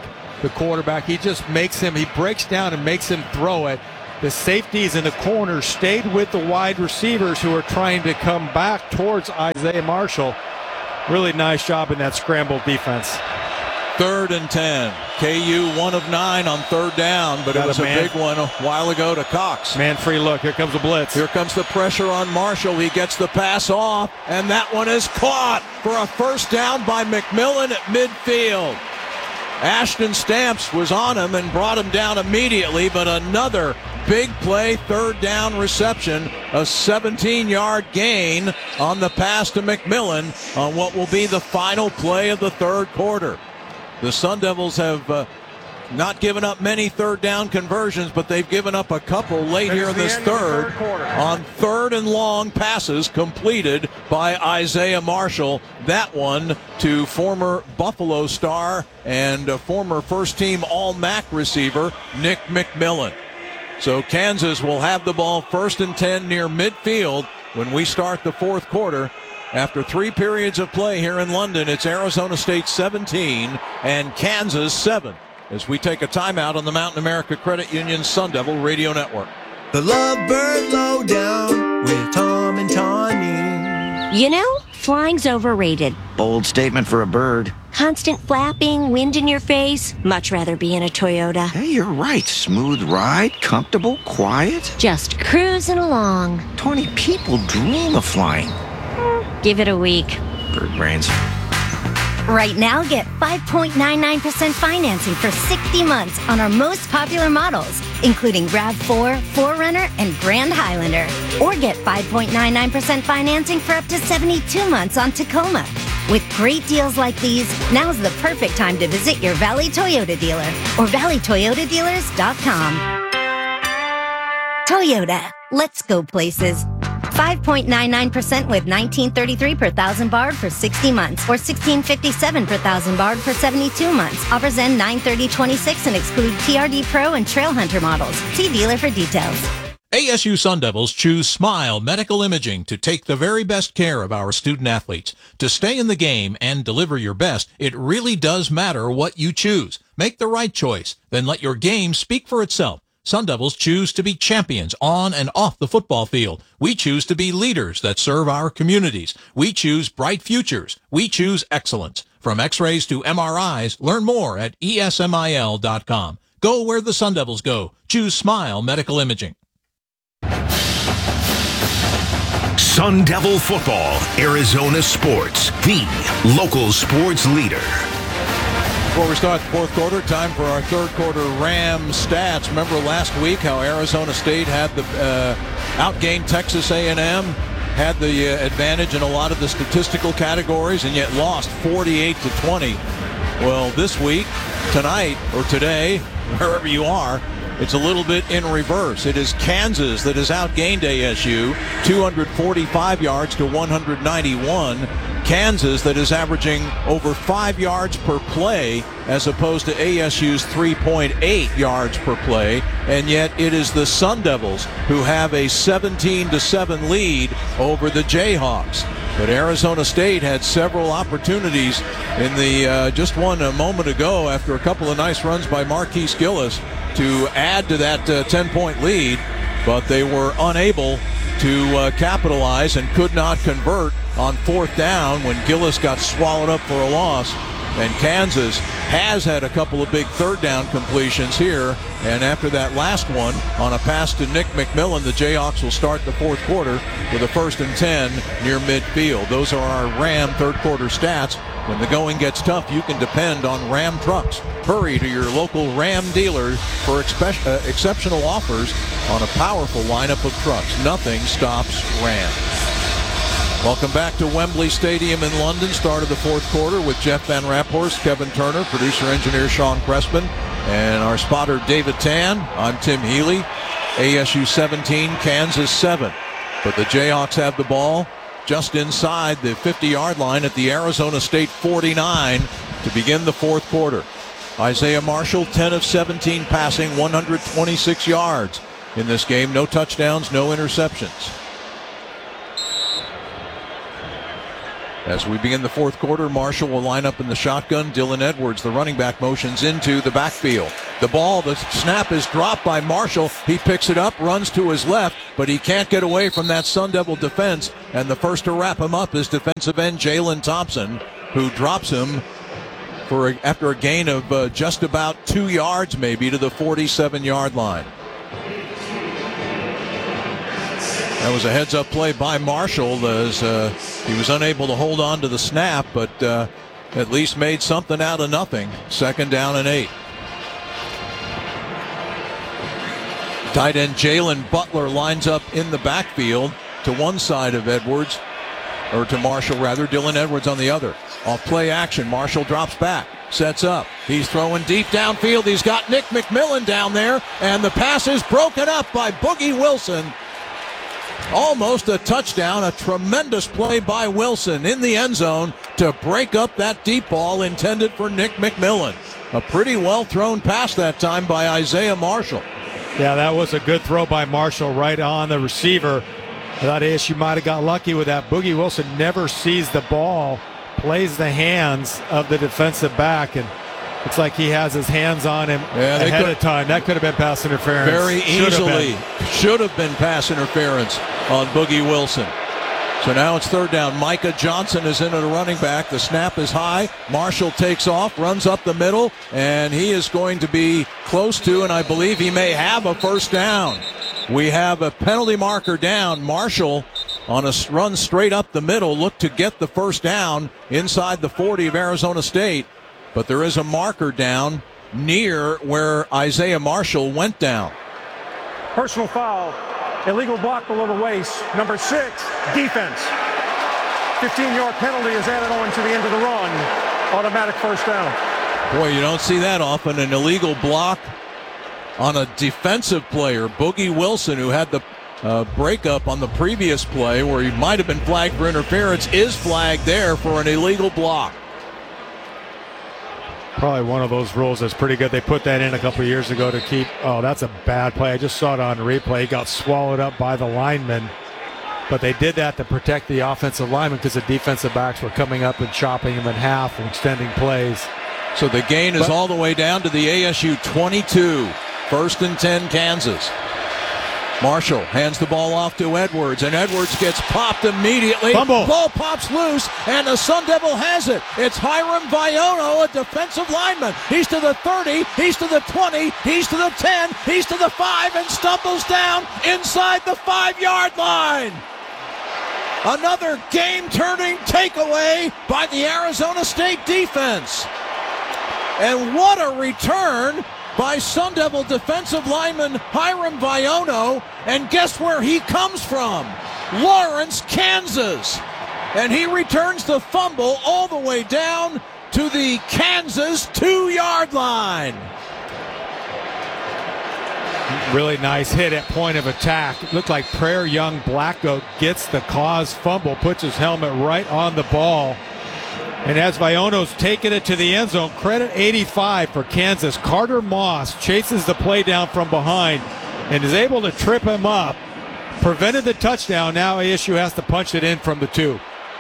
[SPEAKER 2] the quarterback. He just makes him, he breaks down and makes him throw it. The safeties in the corners stayed with the wide receivers who are trying to come back towards Isaiah Marshall. Really nice job in that scramble defense.
[SPEAKER 1] Third and ten. K U one of nine on third down, but
[SPEAKER 2] Got
[SPEAKER 1] it was
[SPEAKER 2] a
[SPEAKER 1] a
[SPEAKER 2] man.
[SPEAKER 1] big one a while ago to Cox.
[SPEAKER 2] Man free look. Here comes the blitz.
[SPEAKER 1] Here comes the pressure on Marshall. He gets the pass off, and that one is caught for a first down by McMillan at midfield. Ashton Stamps was on him and brought him down immediately, but another big play, third down reception, a seventeen-yard gain on the pass to McMillan on what will be the final play of the third quarter. The Sun Devils have uh, not given up many third down conversions, but they've given up a couple late here in this third, on third and long passes completed by Isaiah Marshall. That one to former Buffalo star and a former first-team All-M A C receiver Nick McMillan. So Kansas will have the ball first and ten near midfield when we start the fourth quarter. After three periods of play here in London, it's Arizona State seventeen and Kansas seven as we take a timeout on the Mountain America Credit Union Sun Devil Radio Network.
[SPEAKER 13] The Lovebird Lowdown with Tom and Tawny.
[SPEAKER 14] You know, flying's overrated.
[SPEAKER 15] Bold statement for a bird.
[SPEAKER 14] Constant flapping, wind in your face. Much rather be in a Toyota.
[SPEAKER 15] Hey, you're right. Smooth ride, comfortable, quiet.
[SPEAKER 14] Just cruising along.
[SPEAKER 15] Tawny, people dream of flying.
[SPEAKER 14] Give it a week.
[SPEAKER 15] Bird brains.
[SPEAKER 14] Right now, get five point nine nine percent financing for sixty months on our most popular models, including RAV four, four runner, and Grand Highlander. Or get five point nine nine percent financing for up to seventy-two months on Tacoma. With great deals like these, now's the perfect time to visit your Valley Toyota dealer or valley toyota dealers dot com. Toyota, let's go places. five point nine nine percent with nineteen thirty-three per thousand barred for sixty months or sixteen fifty-seven per thousand barred for seventy-two months. Offers end nine thirty twenty-six and exclude T R D Pro and Trail Hunter models. See dealer for details.
[SPEAKER 1] A S U Sun Devils choose Smile Medical Imaging to take the very best care of our student athletes. To stay in the game and deliver your best, it really does matter what you choose. Make the right choice, then let your game speak for itself. Sun Devils choose to be champions on and off the football field. We choose to be leaders that serve our communities. We choose bright futures. We choose excellence. From x-rays to M R Is, learn more at E S M I L dot com. Go where the Sun Devils go. Choose Smile Medical Imaging.
[SPEAKER 16] Sun Devil Football, Arizona Sports, the local sports leader.
[SPEAKER 1] Before we start the fourth quarter, time for our third quarter Ram stats. Remember last week how Arizona State had the uh, outgained Texas A and M, had the uh, advantage in a lot of the statistical categories, and yet lost forty-eight to twenty. Well, this week, tonight, or today, wherever you are, it's a little bit in reverse. It is Kansas that has outgained A S U two hundred forty-five yards to one hundred ninety-one. Kansas that is averaging over five yards per play as opposed to A S U's three point eight yards per play. And yet it is the Sun Devils who have a seventeen to seven lead over the Jayhawks. But Arizona State had several opportunities in the uh, just one a moment ago after a couple of nice runs by Marquise Gillis to add to that uh, ten-point lead, but they were unable to uh, capitalize and could not convert on fourth down when Gillis got swallowed up for a loss. And Kansas has had a couple of big third down completions here, and after that last one on a pass to Nick McMillan, the Jayhawks will start the fourth quarter with a first and ten near midfield. Those are our Ram third quarter stats. When the going gets tough, you can depend on Ram trucks. Hurry to your local Ram dealer for expe- uh, exceptional offers on a powerful lineup of trucks. Nothing stops Ram. Welcome back to Wembley Stadium in London. Start of the fourth quarter with Jeff Van Raphorst, Kevin Turner, producer-engineer Sean Crespin, and our spotter David Tan. I'm Tim Healy. A S U seventeen, Kansas seven. But the Jayhawks have the ball just inside the fifty-yard line at the Arizona State forty-nine to begin the fourth quarter. Isaiah Marshall, ten of seventeen passing, one hundred twenty-six yards in this game. No touchdowns, no interceptions. As we begin the fourth quarter, Marshall will line up in the shotgun. Dylan Edwards, the running back, motions into the backfield. The ball, the snap is dropped by Marshall. He picks it up, runs to his left, but he can't get away from that Sun Devil defense. And the first to wrap him up is defensive end Jalen Thompson, who drops him for a, after a gain of uh, just about two yards, maybe, to the forty-seven-yard line. That was a heads-up play by Marshall as uh, he was unable to hold on to the snap, but uh, at least made something out of nothing. Second down and eight. Tight end Jalen Butler lines up in the backfield to one side of Edwards, or to Marshall rather. Dylan Edwards on the other. Off play action, Marshall drops back, sets up. He's throwing deep downfield. He's got Nick McMillan down there, and the pass is broken up by Boogie Wilson. Almost a touchdown, a tremendous play by Wilson in the end zone to break up that deep ball intended for Nick McMillan. A pretty well thrown pass that time by Isaiah Marshall.
[SPEAKER 2] Yeah, that was a good throw by Marshall right on the receiver. I thought A S U might have got lucky with that. Boogie Wilson never sees the ball, plays the hands of the defensive back, and looks like he has his hands on him
[SPEAKER 1] yeah,
[SPEAKER 2] ahead
[SPEAKER 1] could,
[SPEAKER 2] of time. That could have been pass interference.
[SPEAKER 1] Very
[SPEAKER 2] Should
[SPEAKER 1] easily.
[SPEAKER 2] Have been.
[SPEAKER 1] Should have been pass interference on Boogie Wilson. So now it's third down. Micah Johnson is in at a running back. The snap is high. Marshall takes off, runs up the middle, and he is going to be close to, and I believe he may have a first down. We have a penalty marker down. Marshall on a run straight up the middle, looked to get the first down inside the forty of Arizona State. But there is a marker down near where Isaiah Marshall went down.
[SPEAKER 3] Personal foul, illegal block below the waist. Number six, defense. fifteen-yard penalty is added on to the end of the run. Automatic first down.
[SPEAKER 1] Boy, you don't see that often, an illegal block on a defensive player. Boogie Wilson, who had the uh, breakup on the previous play where he might have been flagged for interference, is flagged there for an illegal block.
[SPEAKER 2] Probably one of those rules that's pretty good. They put that in a couple of years ago to keep, oh, that's a bad play. I just saw it on replay. He got swallowed up by the lineman. But they did that to protect the offensive lineman because the defensive backs were coming up and chopping him in half and extending plays.
[SPEAKER 1] So the gain is
[SPEAKER 2] but,
[SPEAKER 1] all the way down to the A S U twenty-two. First and ten, Kansas. Marshall hands the ball off to Edwards, and Edwards gets popped immediately.
[SPEAKER 2] Fumble.
[SPEAKER 1] Ball pops loose, and the Sun Devil has it. It's Hiram Viono, a defensive lineman. He's to the thirty, he's to the twenty, he's to the ten, he's to the five, and stumbles down inside the five-yard line. Another game-turning takeaway by the Arizona State defense. And what a return by Sun Devil defensive lineman Hiram Viono. And guess where he comes from? Lawrence, Kansas. And he returns the fumble all the way down to the Kansas two-yard line.
[SPEAKER 2] Really nice hit at point of attack. It looked like Prayer Young Blackgoat gets the cause fumble, puts his helmet right on the ball. And as Viono's taken it to the end zone, credit eighty-five for Kansas. Carter Moss chases the play down from behind and is able to trip him up. Prevented the touchdown. Now A S U has to punch it in from the two.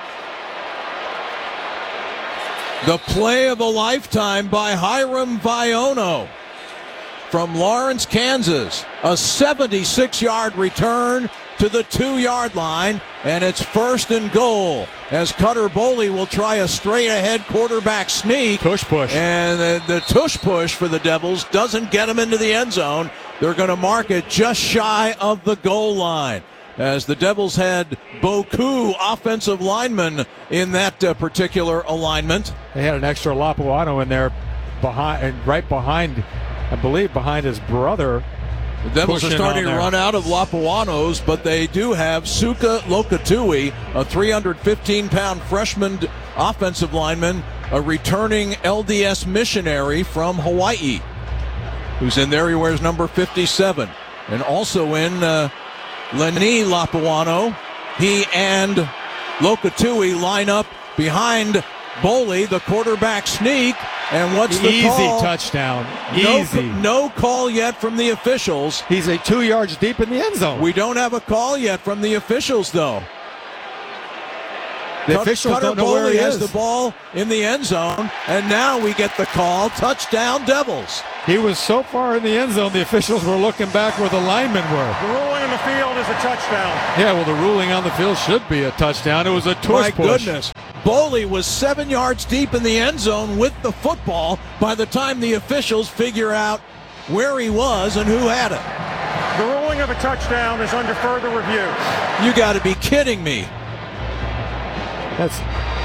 [SPEAKER 1] The play of a lifetime by Hiram Viono from Lawrence, Kansas. A seventy-six-yard return to the two-yard line, and it's first and goal as Cutter Boley will try a straight-ahead quarterback sneak.
[SPEAKER 2] Tush push.
[SPEAKER 1] And the, the tush push for the Devils doesn't get him into the end zone. They're going to mark it just shy of the goal line, as the Devils had Boku, offensive lineman, in that uh, particular alignment.
[SPEAKER 2] They had an extra Lapuano in there, behind, and right behind, I believe, behind his brother.
[SPEAKER 1] The Devils are starting to
[SPEAKER 2] there.
[SPEAKER 1] run out of Lapuanos, but they do have Suka Lokatui, a three hundred fifteen pound freshman offensive lineman, a returning L D S missionary from Hawaii, who's in there. He wears number fifty-seven. And also in uh, Lenny Lapuano, he and Lokatui line up behind Boley, the quarterback sneak. And what's the
[SPEAKER 2] Easy
[SPEAKER 1] call?
[SPEAKER 2] touchdown.
[SPEAKER 1] No,
[SPEAKER 2] Easy.
[SPEAKER 1] no call yet from the officials.
[SPEAKER 2] He's a two yards deep in the end zone.
[SPEAKER 1] We don't have a call yet from the officials, though.
[SPEAKER 2] The officials
[SPEAKER 1] Cutter
[SPEAKER 2] don't know where he
[SPEAKER 1] has
[SPEAKER 2] is.
[SPEAKER 1] the ball in the end zone, and now we get the call, touchdown Devils.
[SPEAKER 2] He was so far in the end zone, the officials were looking back where the linemen were.
[SPEAKER 3] The ruling in the field is a touchdown.
[SPEAKER 2] Yeah, well, the ruling on the field should be a touchdown. It was a tush
[SPEAKER 1] My
[SPEAKER 2] push.
[SPEAKER 1] goodness. Boley was seven yards deep in the end zone with the football by the time the officials figure out where he was and who had it.
[SPEAKER 3] The ruling of a touchdown is under further review.
[SPEAKER 1] You got to be kidding me.
[SPEAKER 2] That's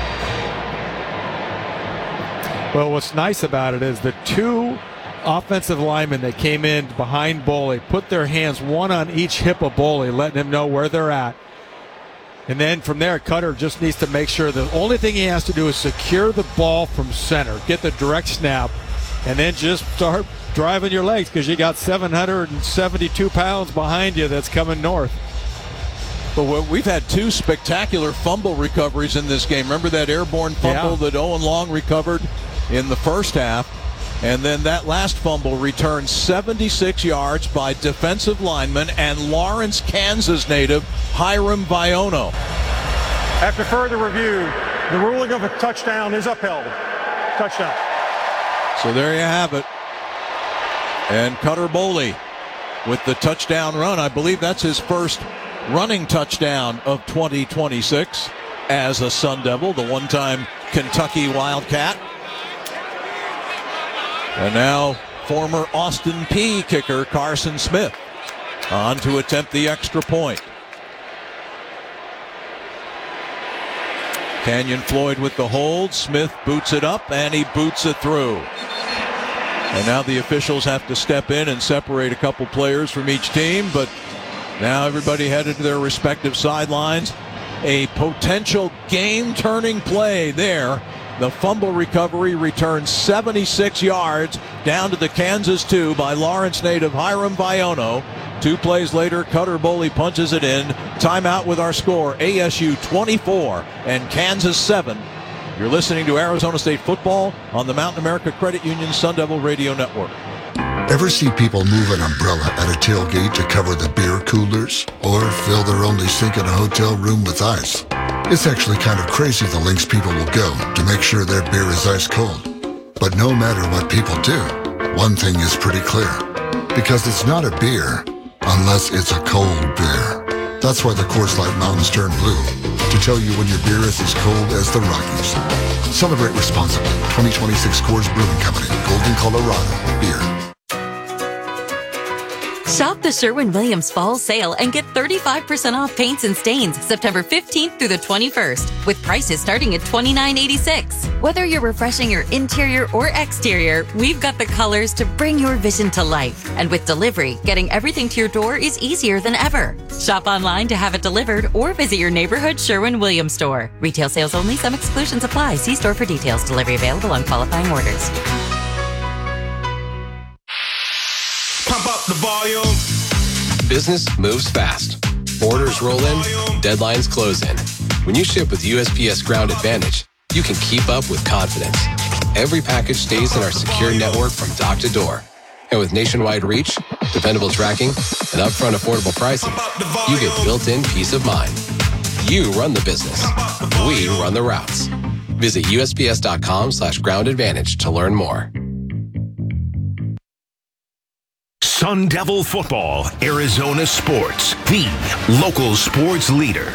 [SPEAKER 2] well, what's nice about it is the two offensive linemen that came in behind Boley put their hands one on each hip of Boley, letting him know where they're at. And then from there, Cutter just needs to make sure the only thing he has to do is secure the ball from center, get the direct snap, and then just start driving your legs because you got seven hundred seventy-two pounds behind you that's coming north.
[SPEAKER 1] But we've had two spectacular fumble recoveries in this game. Remember that airborne fumble
[SPEAKER 2] Yeah.
[SPEAKER 1] that Owen Long recovered in the first half? And then that last fumble returned seventy-six yards by defensive lineman and Lawrence, Kansas native Hiram Viono.
[SPEAKER 3] After further review, the ruling of a touchdown is upheld. Touchdown.
[SPEAKER 1] So there you have it. And Cutter Boley with the touchdown run. I believe that's his first running touchdown of twenty twenty-six as a Sun Devil, the one-time Kentucky Wildcat. And now former Austin Peay kicker Carson Smith on to attempt the extra point. Canyon Floyd with the hold. Smith boots it up and he boots it through. And now the officials have to step in and separate a couple players from each team, but now everybody headed to their respective sidelines. A potential game-turning play there. The fumble recovery returns seventy-six yards down to the Kansas two by Lawrence native Hiram Viono. Two plays later, Cutter Boley punches it in. Timeout with our score, A S U twenty-four and Kansas seven. You're listening to Arizona State football on the Mountain America Credit Union Sun Devil Radio Network.
[SPEAKER 6] Ever see people move an umbrella at a tailgate to cover the beer coolers? Or fill their only sink in a hotel room with ice? It's actually kind of crazy the lengths people will go to make sure their beer is ice cold. But no matter what people do, one thing is pretty clear. Because it's not a beer unless it's a cold beer. That's why the Coors Light Mountains turn blue. To tell you when your beer is as cold as the Rockies. Celebrate responsibly. twenty twenty-six Coors Brewing Company, Golden, Colorado. Beer.
[SPEAKER 17] Shop the Sherwin-Williams Fall Sale and get thirty-five percent off paints and stains September fifteenth through the twenty-first, with prices starting at twenty-nine eighty-six. Whether you're refreshing your interior or exterior, we've got the colors to bring your vision to life. And with delivery, getting everything to your door is easier than ever. Shop online to have it delivered or visit your neighborhood Sherwin-Williams store. Retail sales only. Some exclusions apply. See store for details. Delivery available on qualifying orders.
[SPEAKER 18] Pump up the volume.
[SPEAKER 19] Business moves fast. Orders roll in, deadlines close in. When you ship with U S P S Ground Advantage, you can keep up with confidence. Every package stays in our secure network from dock to door. And with nationwide reach, dependable tracking, and upfront affordable pricing, you get built-in peace of mind. You run the business. We run the routes. Visit usps.com slash ground advantage to learn more.
[SPEAKER 16] Sun Devil Football, Arizona Sports, the local sports leader.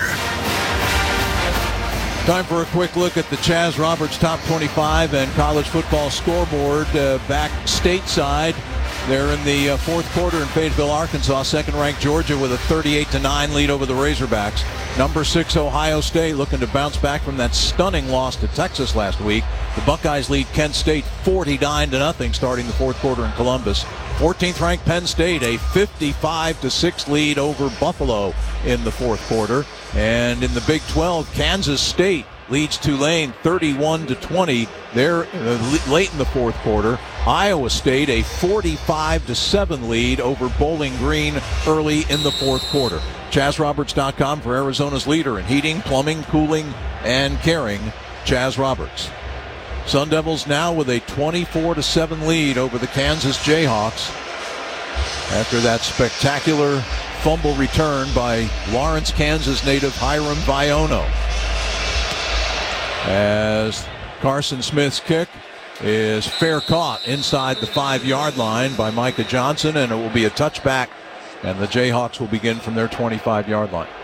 [SPEAKER 1] Time for a quick look at the Chaz Roberts Top twenty-five and college football scoreboard uh, back stateside. They're in the uh, fourth quarter in Fayetteville, Arkansas. Second-ranked Georgia with a thirty-eight to nine lead over the Razorbacks. Number six, Ohio State, looking to bounce back from that stunning loss to Texas last week. The Buckeyes lead Kent State forty-nine to nothing starting the fourth quarter in Columbus. fourteenth-ranked Penn State, a fifty-five to six lead over Buffalo in the fourth quarter. And in the Big twelve, Kansas State leads Tulane thirty-one to twenty. They're uh, late in the fourth quarter. Iowa State a forty-five to seven lead over Bowling Green early in the fourth quarter. Chaz Roberts dot com for Arizona's leader in heating, plumbing, cooling, and caring. Chaz Roberts. Sun Devils now with a twenty-four to seven lead over the Kansas Jayhawks after that spectacular fumble return by Lawrence, Kansas native Hiram Viono. as Carson Smith's kick is fair caught inside the five-yard line by Micah Johnson, and it will be a touchback, and the Jayhawks will begin from their twenty-five-yard line.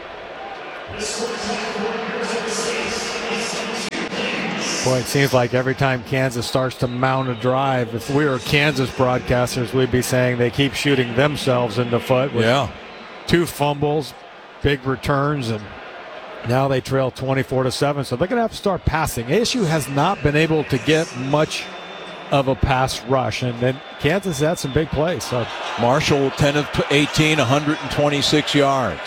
[SPEAKER 2] Boy, it seems like every time Kansas starts to mount a drive, if we were Kansas broadcasters, we'd be saying they keep shooting themselves in the foot with
[SPEAKER 1] yeah.
[SPEAKER 2] two fumbles, big returns, and now they trail twenty-four to seven, so they're going to have to start passing. A S U has not been able to get much of a pass rush, and then Kansas had some big plays. So
[SPEAKER 1] Marshall, ten of eighteen, one hundred twenty-six yards.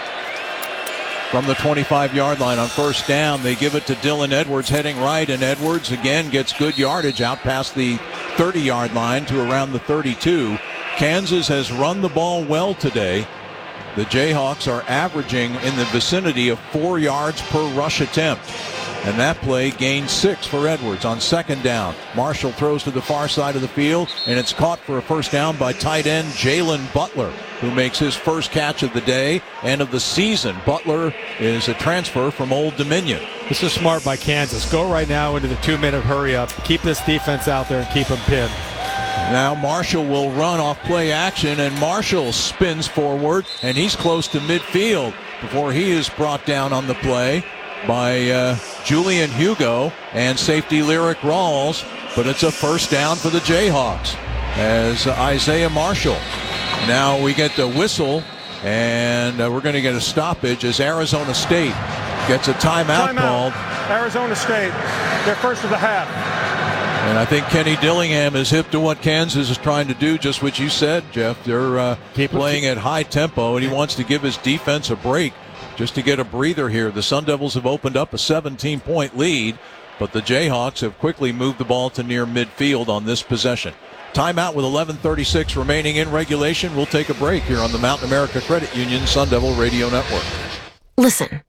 [SPEAKER 1] From the twenty-five-yard line on first down, they give it to Dylan Edwards heading right, and Edwards again gets good yardage out past the thirty-yard line to around the thirty-two. Kansas has run the ball well today. The Jayhawks are averaging in the vicinity of four yards per rush attempt. And that play gained six for Edwards on second down. Marshall throws to the far side of the field, and it's caught for a first down by tight end Jalen Butler, who makes his first catch of the day and of the season. Butler is a transfer from Old Dominion.
[SPEAKER 2] This is smart by Kansas. Go right now into the two-minute hurry-up. Keep this defense out there and keep them pinned.
[SPEAKER 1] Now Marshall will run off play action, and Marshall spins forward, and he's close to midfield before he is brought down on the play by uh, Julian Hugo and safety Lyric Rawls, but it's a first down for the Jayhawks as uh, Isaiah Marshall. Now we get the whistle, and uh, we're going to get a stoppage as Arizona State gets a timeout,
[SPEAKER 3] timeout
[SPEAKER 1] called.
[SPEAKER 3] Arizona State, their first of the half.
[SPEAKER 1] And I think Kenny Dillingham is hip to what Kansas is trying to do, just what you said, Jeff. They're uh, playing at high tempo, and he wants to give his defense a break just to get a breather here. The Sun Devils have opened up a seventeen-point lead, but the Jayhawks have quickly moved the ball to near midfield on this possession. Timeout with eleven thirty-six remaining in regulation. We'll take a break here on the Mountain America Credit Union Sun Devil Radio Network.
[SPEAKER 5] Listen.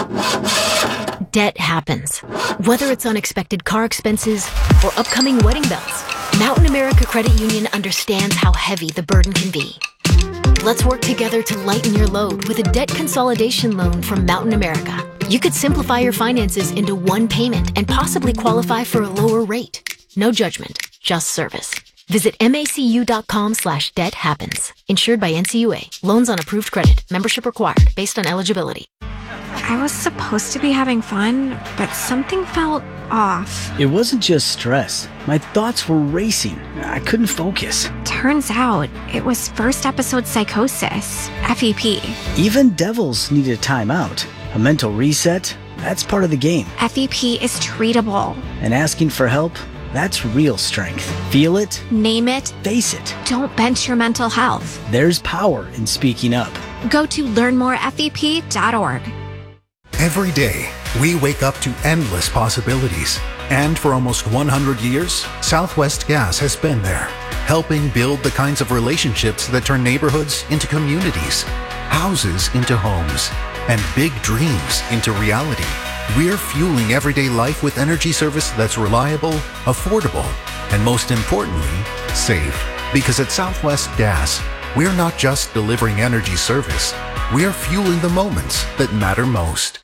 [SPEAKER 5] Debt happens. Whether it's unexpected car expenses or upcoming wedding bells, Mountain America Credit Union understands how heavy the burden can be. Let's work together to lighten your load with a debt consolidation loan from Mountain America. You could simplify your finances into one payment and possibly qualify for a lower rate. No judgment, just service. Visit macu.com slash debt happens. Insured by N C U A. Loans on approved credit. Membership required based on eligibility.
[SPEAKER 20] I was supposed to be having fun, but something felt off.
[SPEAKER 21] It wasn't just stress. My thoughts were racing. I couldn't focus.
[SPEAKER 20] Turns out it was first episode psychosis, F E P.
[SPEAKER 21] Even devils need a timeout. A mental reset, that's part of the game.
[SPEAKER 20] F E P is treatable.
[SPEAKER 21] And asking for help, that's real strength. Feel it.
[SPEAKER 20] Name it.
[SPEAKER 21] Face it.
[SPEAKER 20] Don't bench your mental health.
[SPEAKER 21] There's power in speaking up.
[SPEAKER 20] Go to learn more F E P dot org.
[SPEAKER 22] Every day, we wake up to endless possibilities. And for almost one hundred years, Southwest Gas has been there, helping build the kinds of relationships that turn neighborhoods into communities, houses into homes, and big dreams into reality. We're fueling everyday life with energy service that's reliable, affordable, and most importantly, safe. Because at Southwest Gas, we're not just delivering energy service, we're fueling the moments that matter most.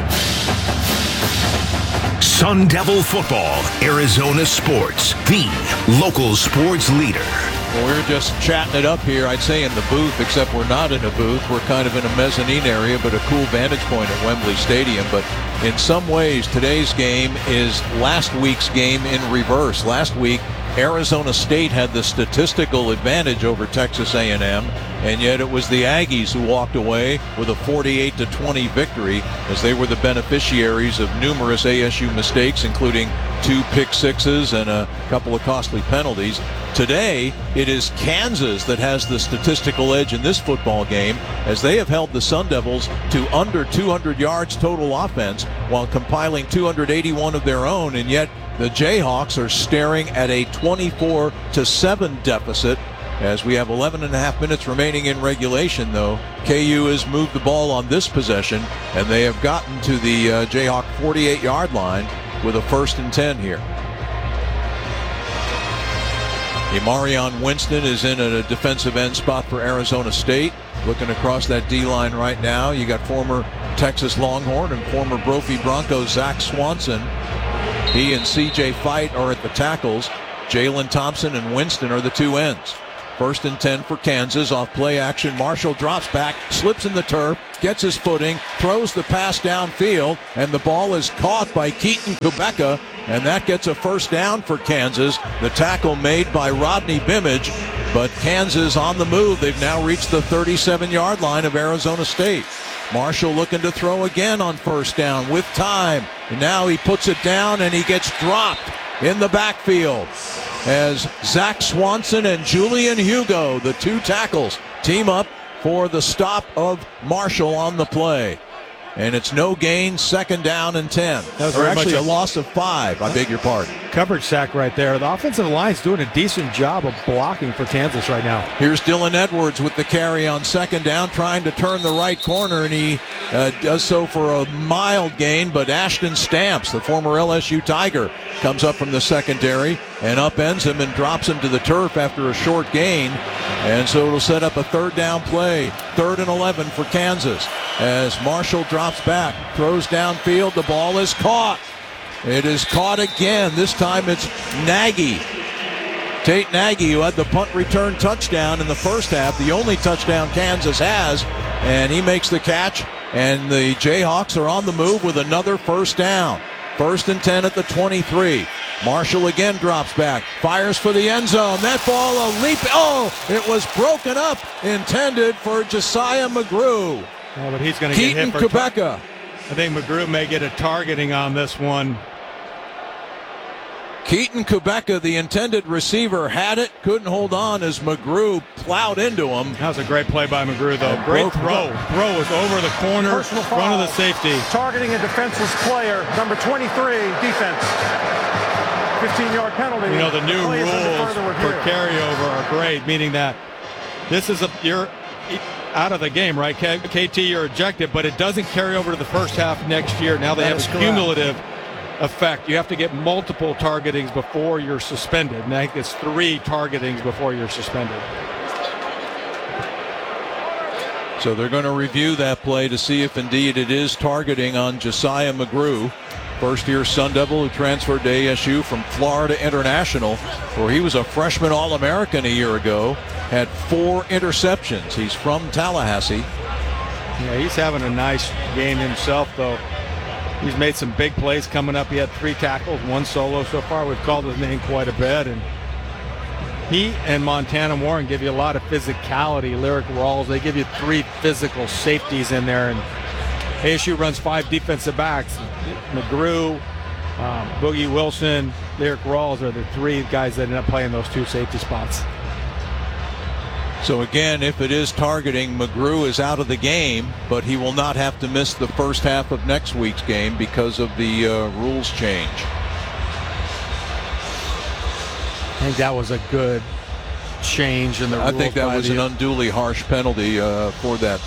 [SPEAKER 16] Sun Devil Football, Arizona Sports, the local sports leader.
[SPEAKER 1] Well, we're just chatting it up here, I'd say, in the booth, except we're not in a booth. We're kind of in a mezzanine area, but a cool vantage point at Wembley Stadium. But in some ways, today's game is last week's game in reverse. Last week, Arizona State had the statistical advantage over Texas A and M, and yet it was the Aggies who walked away with a forty-eight to twenty victory, as they were the beneficiaries of numerous A S U mistakes, including two pick sixes and a couple of costly penalties. Today, it is Kansas that has the statistical edge in this football game, as they have held the Sun Devils to under two hundred yards total offense while compiling two hundred eighty-one of their own, and yet the Jayhawks are staring at a twenty-four to seven deficit as we have eleven and a half minutes remaining in regulation, though. K U has moved the ball on this possession, and they have gotten to the uh, Jayhawk forty-eight-yard line with a first and ten here. Marion Winston is in a defensive end spot for Arizona State. Looking across that D-line right now, you got former Texas Longhorn and former Brophy Broncos Zach Swanson. He and C J Fight are at the tackles. Jalen Thompson and Winston are the two ends. First and ten for Kansas off play action. Marshall drops back, slips in the turf, gets his footing, throws the pass downfield, and the ball is caught by Keaton Kubeka, and that gets a first down for Kansas. The tackle made by Rodney Bimage, but Kansas on the move. They've now reached the thirty-seven-yard line of Arizona State. Marshall looking to throw again on first down with time. And now he puts it down, and he gets dropped in the backfield as Zach Swanson and Julian Hugo, the two tackles, team up for the stop of Marshall on the play. And it's no gain, second down and ten. That was or actually a, a loss of five, I beg your pardon.
[SPEAKER 2] Coverage sack right there. The offensive line's doing a decent job of blocking for Kansas right now.
[SPEAKER 1] Here's Dylan Edwards with the carry on second down, trying to turn the right corner, and he uh, does so for a mild gain, but Ashton Stamps, the former L S U Tiger, comes up from the secondary and upends him and drops him to the turf after a short gain. And so it'll set up a third down play, third and eleven for Kansas. As Marshall drops back, throws downfield, the ball is caught. It is caught again. This time it's Nagy. Tate Nagy, who had the punt return touchdown in the first half, the only touchdown Kansas has, and he makes the catch, and the Jayhawks are on the move with another first down. First and ten at the twenty-three. Marshall again drops back, fires for the end zone. That ball a leap. Oh, it was broken up, intended for Josiah McGrew.
[SPEAKER 2] Yeah, but he's going to get hit for
[SPEAKER 1] Kubeka.
[SPEAKER 2] Tar- I think McGrew may get a targeting on this one.
[SPEAKER 1] Keaton Kubeka, the intended receiver, had it, couldn't hold on as McGrew plowed into him.
[SPEAKER 2] That was a great play by McGrew, though. Great throw. Throw was over the corner,
[SPEAKER 3] Personal
[SPEAKER 2] front
[SPEAKER 3] foul,
[SPEAKER 2] of the safety.
[SPEAKER 3] Targeting a defenseless player, number twenty-three, defense. fifteen-yard penalty.
[SPEAKER 2] You know, the new
[SPEAKER 3] Play
[SPEAKER 2] rules for carryover are great, meaning that this is a you're out of the game, right? K T, you're ejected, but it doesn't carry over to the first half next year. Now they
[SPEAKER 4] That
[SPEAKER 2] have
[SPEAKER 4] is
[SPEAKER 2] a
[SPEAKER 4] correct.
[SPEAKER 2] cumulative effect. You have to get multiple targetings before you're suspended. And I think it's three targetings before you're suspended.
[SPEAKER 1] So they're going to review that play to see if indeed it is targeting on Josiah McGrew, first-year Sun Devil who transferred to A S U from Florida International, where he was a freshman All-American a year ago, had four interceptions. He's from Tallahassee.
[SPEAKER 2] Yeah, he's having a nice game himself, though. He's made some big plays coming up. He had three tackles, one solo so far. We've called his name quite a bit. And he and Montana Warren give you a lot of physicality. Lyric Rawls, they give you three physical safeties in there. And A S U runs five defensive backs. McGrew, um, Boogie Wilson, Lyric Rawls are the three guys that end up playing those two safety spots.
[SPEAKER 1] So again, if it is targeting, McGrew is out of the game, but he will not have to miss the first half of next week's game because of the uh, rules change.
[SPEAKER 2] I think that was a good change in the
[SPEAKER 1] I
[SPEAKER 2] rules
[SPEAKER 1] think that
[SPEAKER 2] by
[SPEAKER 1] was
[SPEAKER 2] the-
[SPEAKER 1] an unduly harsh penalty uh, for that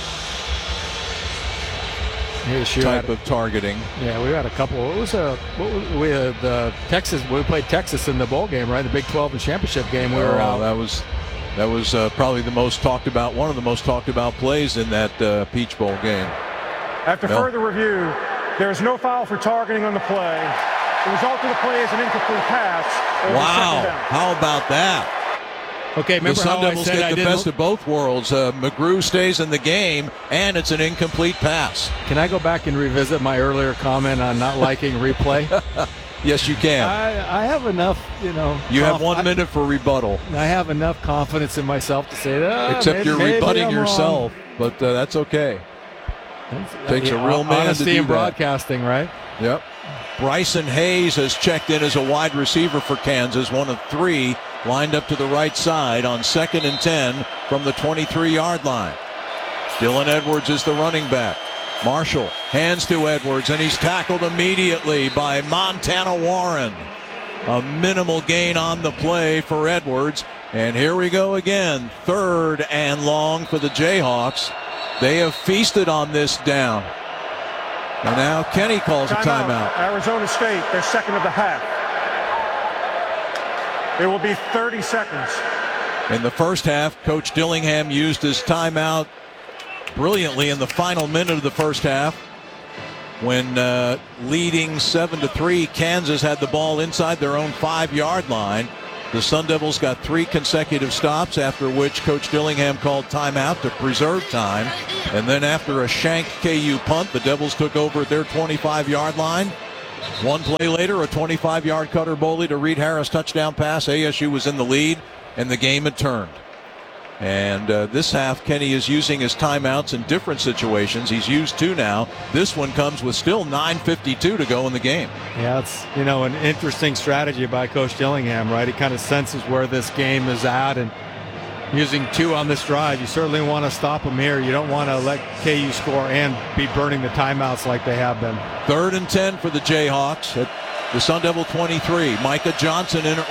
[SPEAKER 2] A S U
[SPEAKER 1] type
[SPEAKER 2] had-
[SPEAKER 1] of targeting.
[SPEAKER 2] Yeah, we had a couple. What was a what was, we had uh, Texas? We played Texas in the bowl game, right? The Big twelve and championship game. We were
[SPEAKER 1] Oh,
[SPEAKER 2] out.
[SPEAKER 1] That was that was uh, probably the most talked about, one of the most talked about plays in that uh, Peach Bowl game.
[SPEAKER 3] After
[SPEAKER 1] No.
[SPEAKER 3] further review, there is no foul for targeting on the play. The result of the play is an incomplete pass. It was a second
[SPEAKER 1] Wow!
[SPEAKER 3] down.
[SPEAKER 1] How about that?
[SPEAKER 2] Okay, remember
[SPEAKER 1] the Sun
[SPEAKER 2] how I
[SPEAKER 1] Devils
[SPEAKER 2] said
[SPEAKER 1] get
[SPEAKER 2] I
[SPEAKER 1] the
[SPEAKER 2] didn't-
[SPEAKER 1] best of both worlds. Uh, McGrew stays in the game, and it's an incomplete pass.
[SPEAKER 2] Can I go back and revisit my earlier comment on not liking replay?
[SPEAKER 1] Yes, you can.
[SPEAKER 2] I, I have enough, you know.
[SPEAKER 1] You have
[SPEAKER 2] conf-
[SPEAKER 1] one
[SPEAKER 2] I-
[SPEAKER 1] minute for rebuttal.
[SPEAKER 2] I have enough confidence in myself to say that.
[SPEAKER 1] Except
[SPEAKER 2] maybe,
[SPEAKER 1] you're
[SPEAKER 2] maybe
[SPEAKER 1] rebutting
[SPEAKER 2] I'm
[SPEAKER 1] yourself,
[SPEAKER 2] wrong.
[SPEAKER 1] but uh, that's okay. Takes
[SPEAKER 2] Yeah,
[SPEAKER 1] a real man
[SPEAKER 2] honesty
[SPEAKER 1] to do
[SPEAKER 2] in
[SPEAKER 1] that.
[SPEAKER 2] broadcasting, right?
[SPEAKER 1] Yep. Bryson Hayes has checked in as a wide receiver for Kansas, one of three lined up to the right side on second and ten from the twenty-three-yard line. Dylan Edwards is the running back. Marshall hands to Edwards, and he's tackled immediately by Montana Warren. A minimal gain on the play for Edwards. And here we go again. Third and long for the Jayhawks. They have feasted on this down. And now Kenny calls a timeout.
[SPEAKER 3] Arizona State, their second of the half. It will be thirty seconds.
[SPEAKER 1] In the first half, Coach Dillingham used his timeout brilliantly in the final minute of the first half when uh, leading seven to three, Kansas had the ball inside their own five-yard line. The Sun Devils got three consecutive stops, after which Coach Dillingham called timeout to preserve time. And then after a Shank K U punt, the Devils took over at their twenty-five-yard line. One play later, a twenty-five-yard Cutter Boley to Reed Harris touchdown pass. A S U was in the lead, and the game had turned. And uh, this half, Kenny is using his timeouts in different situations. He's used two now. This one comes with still nine fifty-two to go in the game.
[SPEAKER 2] Yeah, it's, you know, an interesting strategy by Coach Dillingham, right? He kind of senses where this game is at, and using two on this drive, you certainly want to stop them here. You don't want to let K U score and be burning the timeouts like they have been.
[SPEAKER 1] Third and ten for the Jayhawks at the Sun Devil twenty-three. Micah Johnson in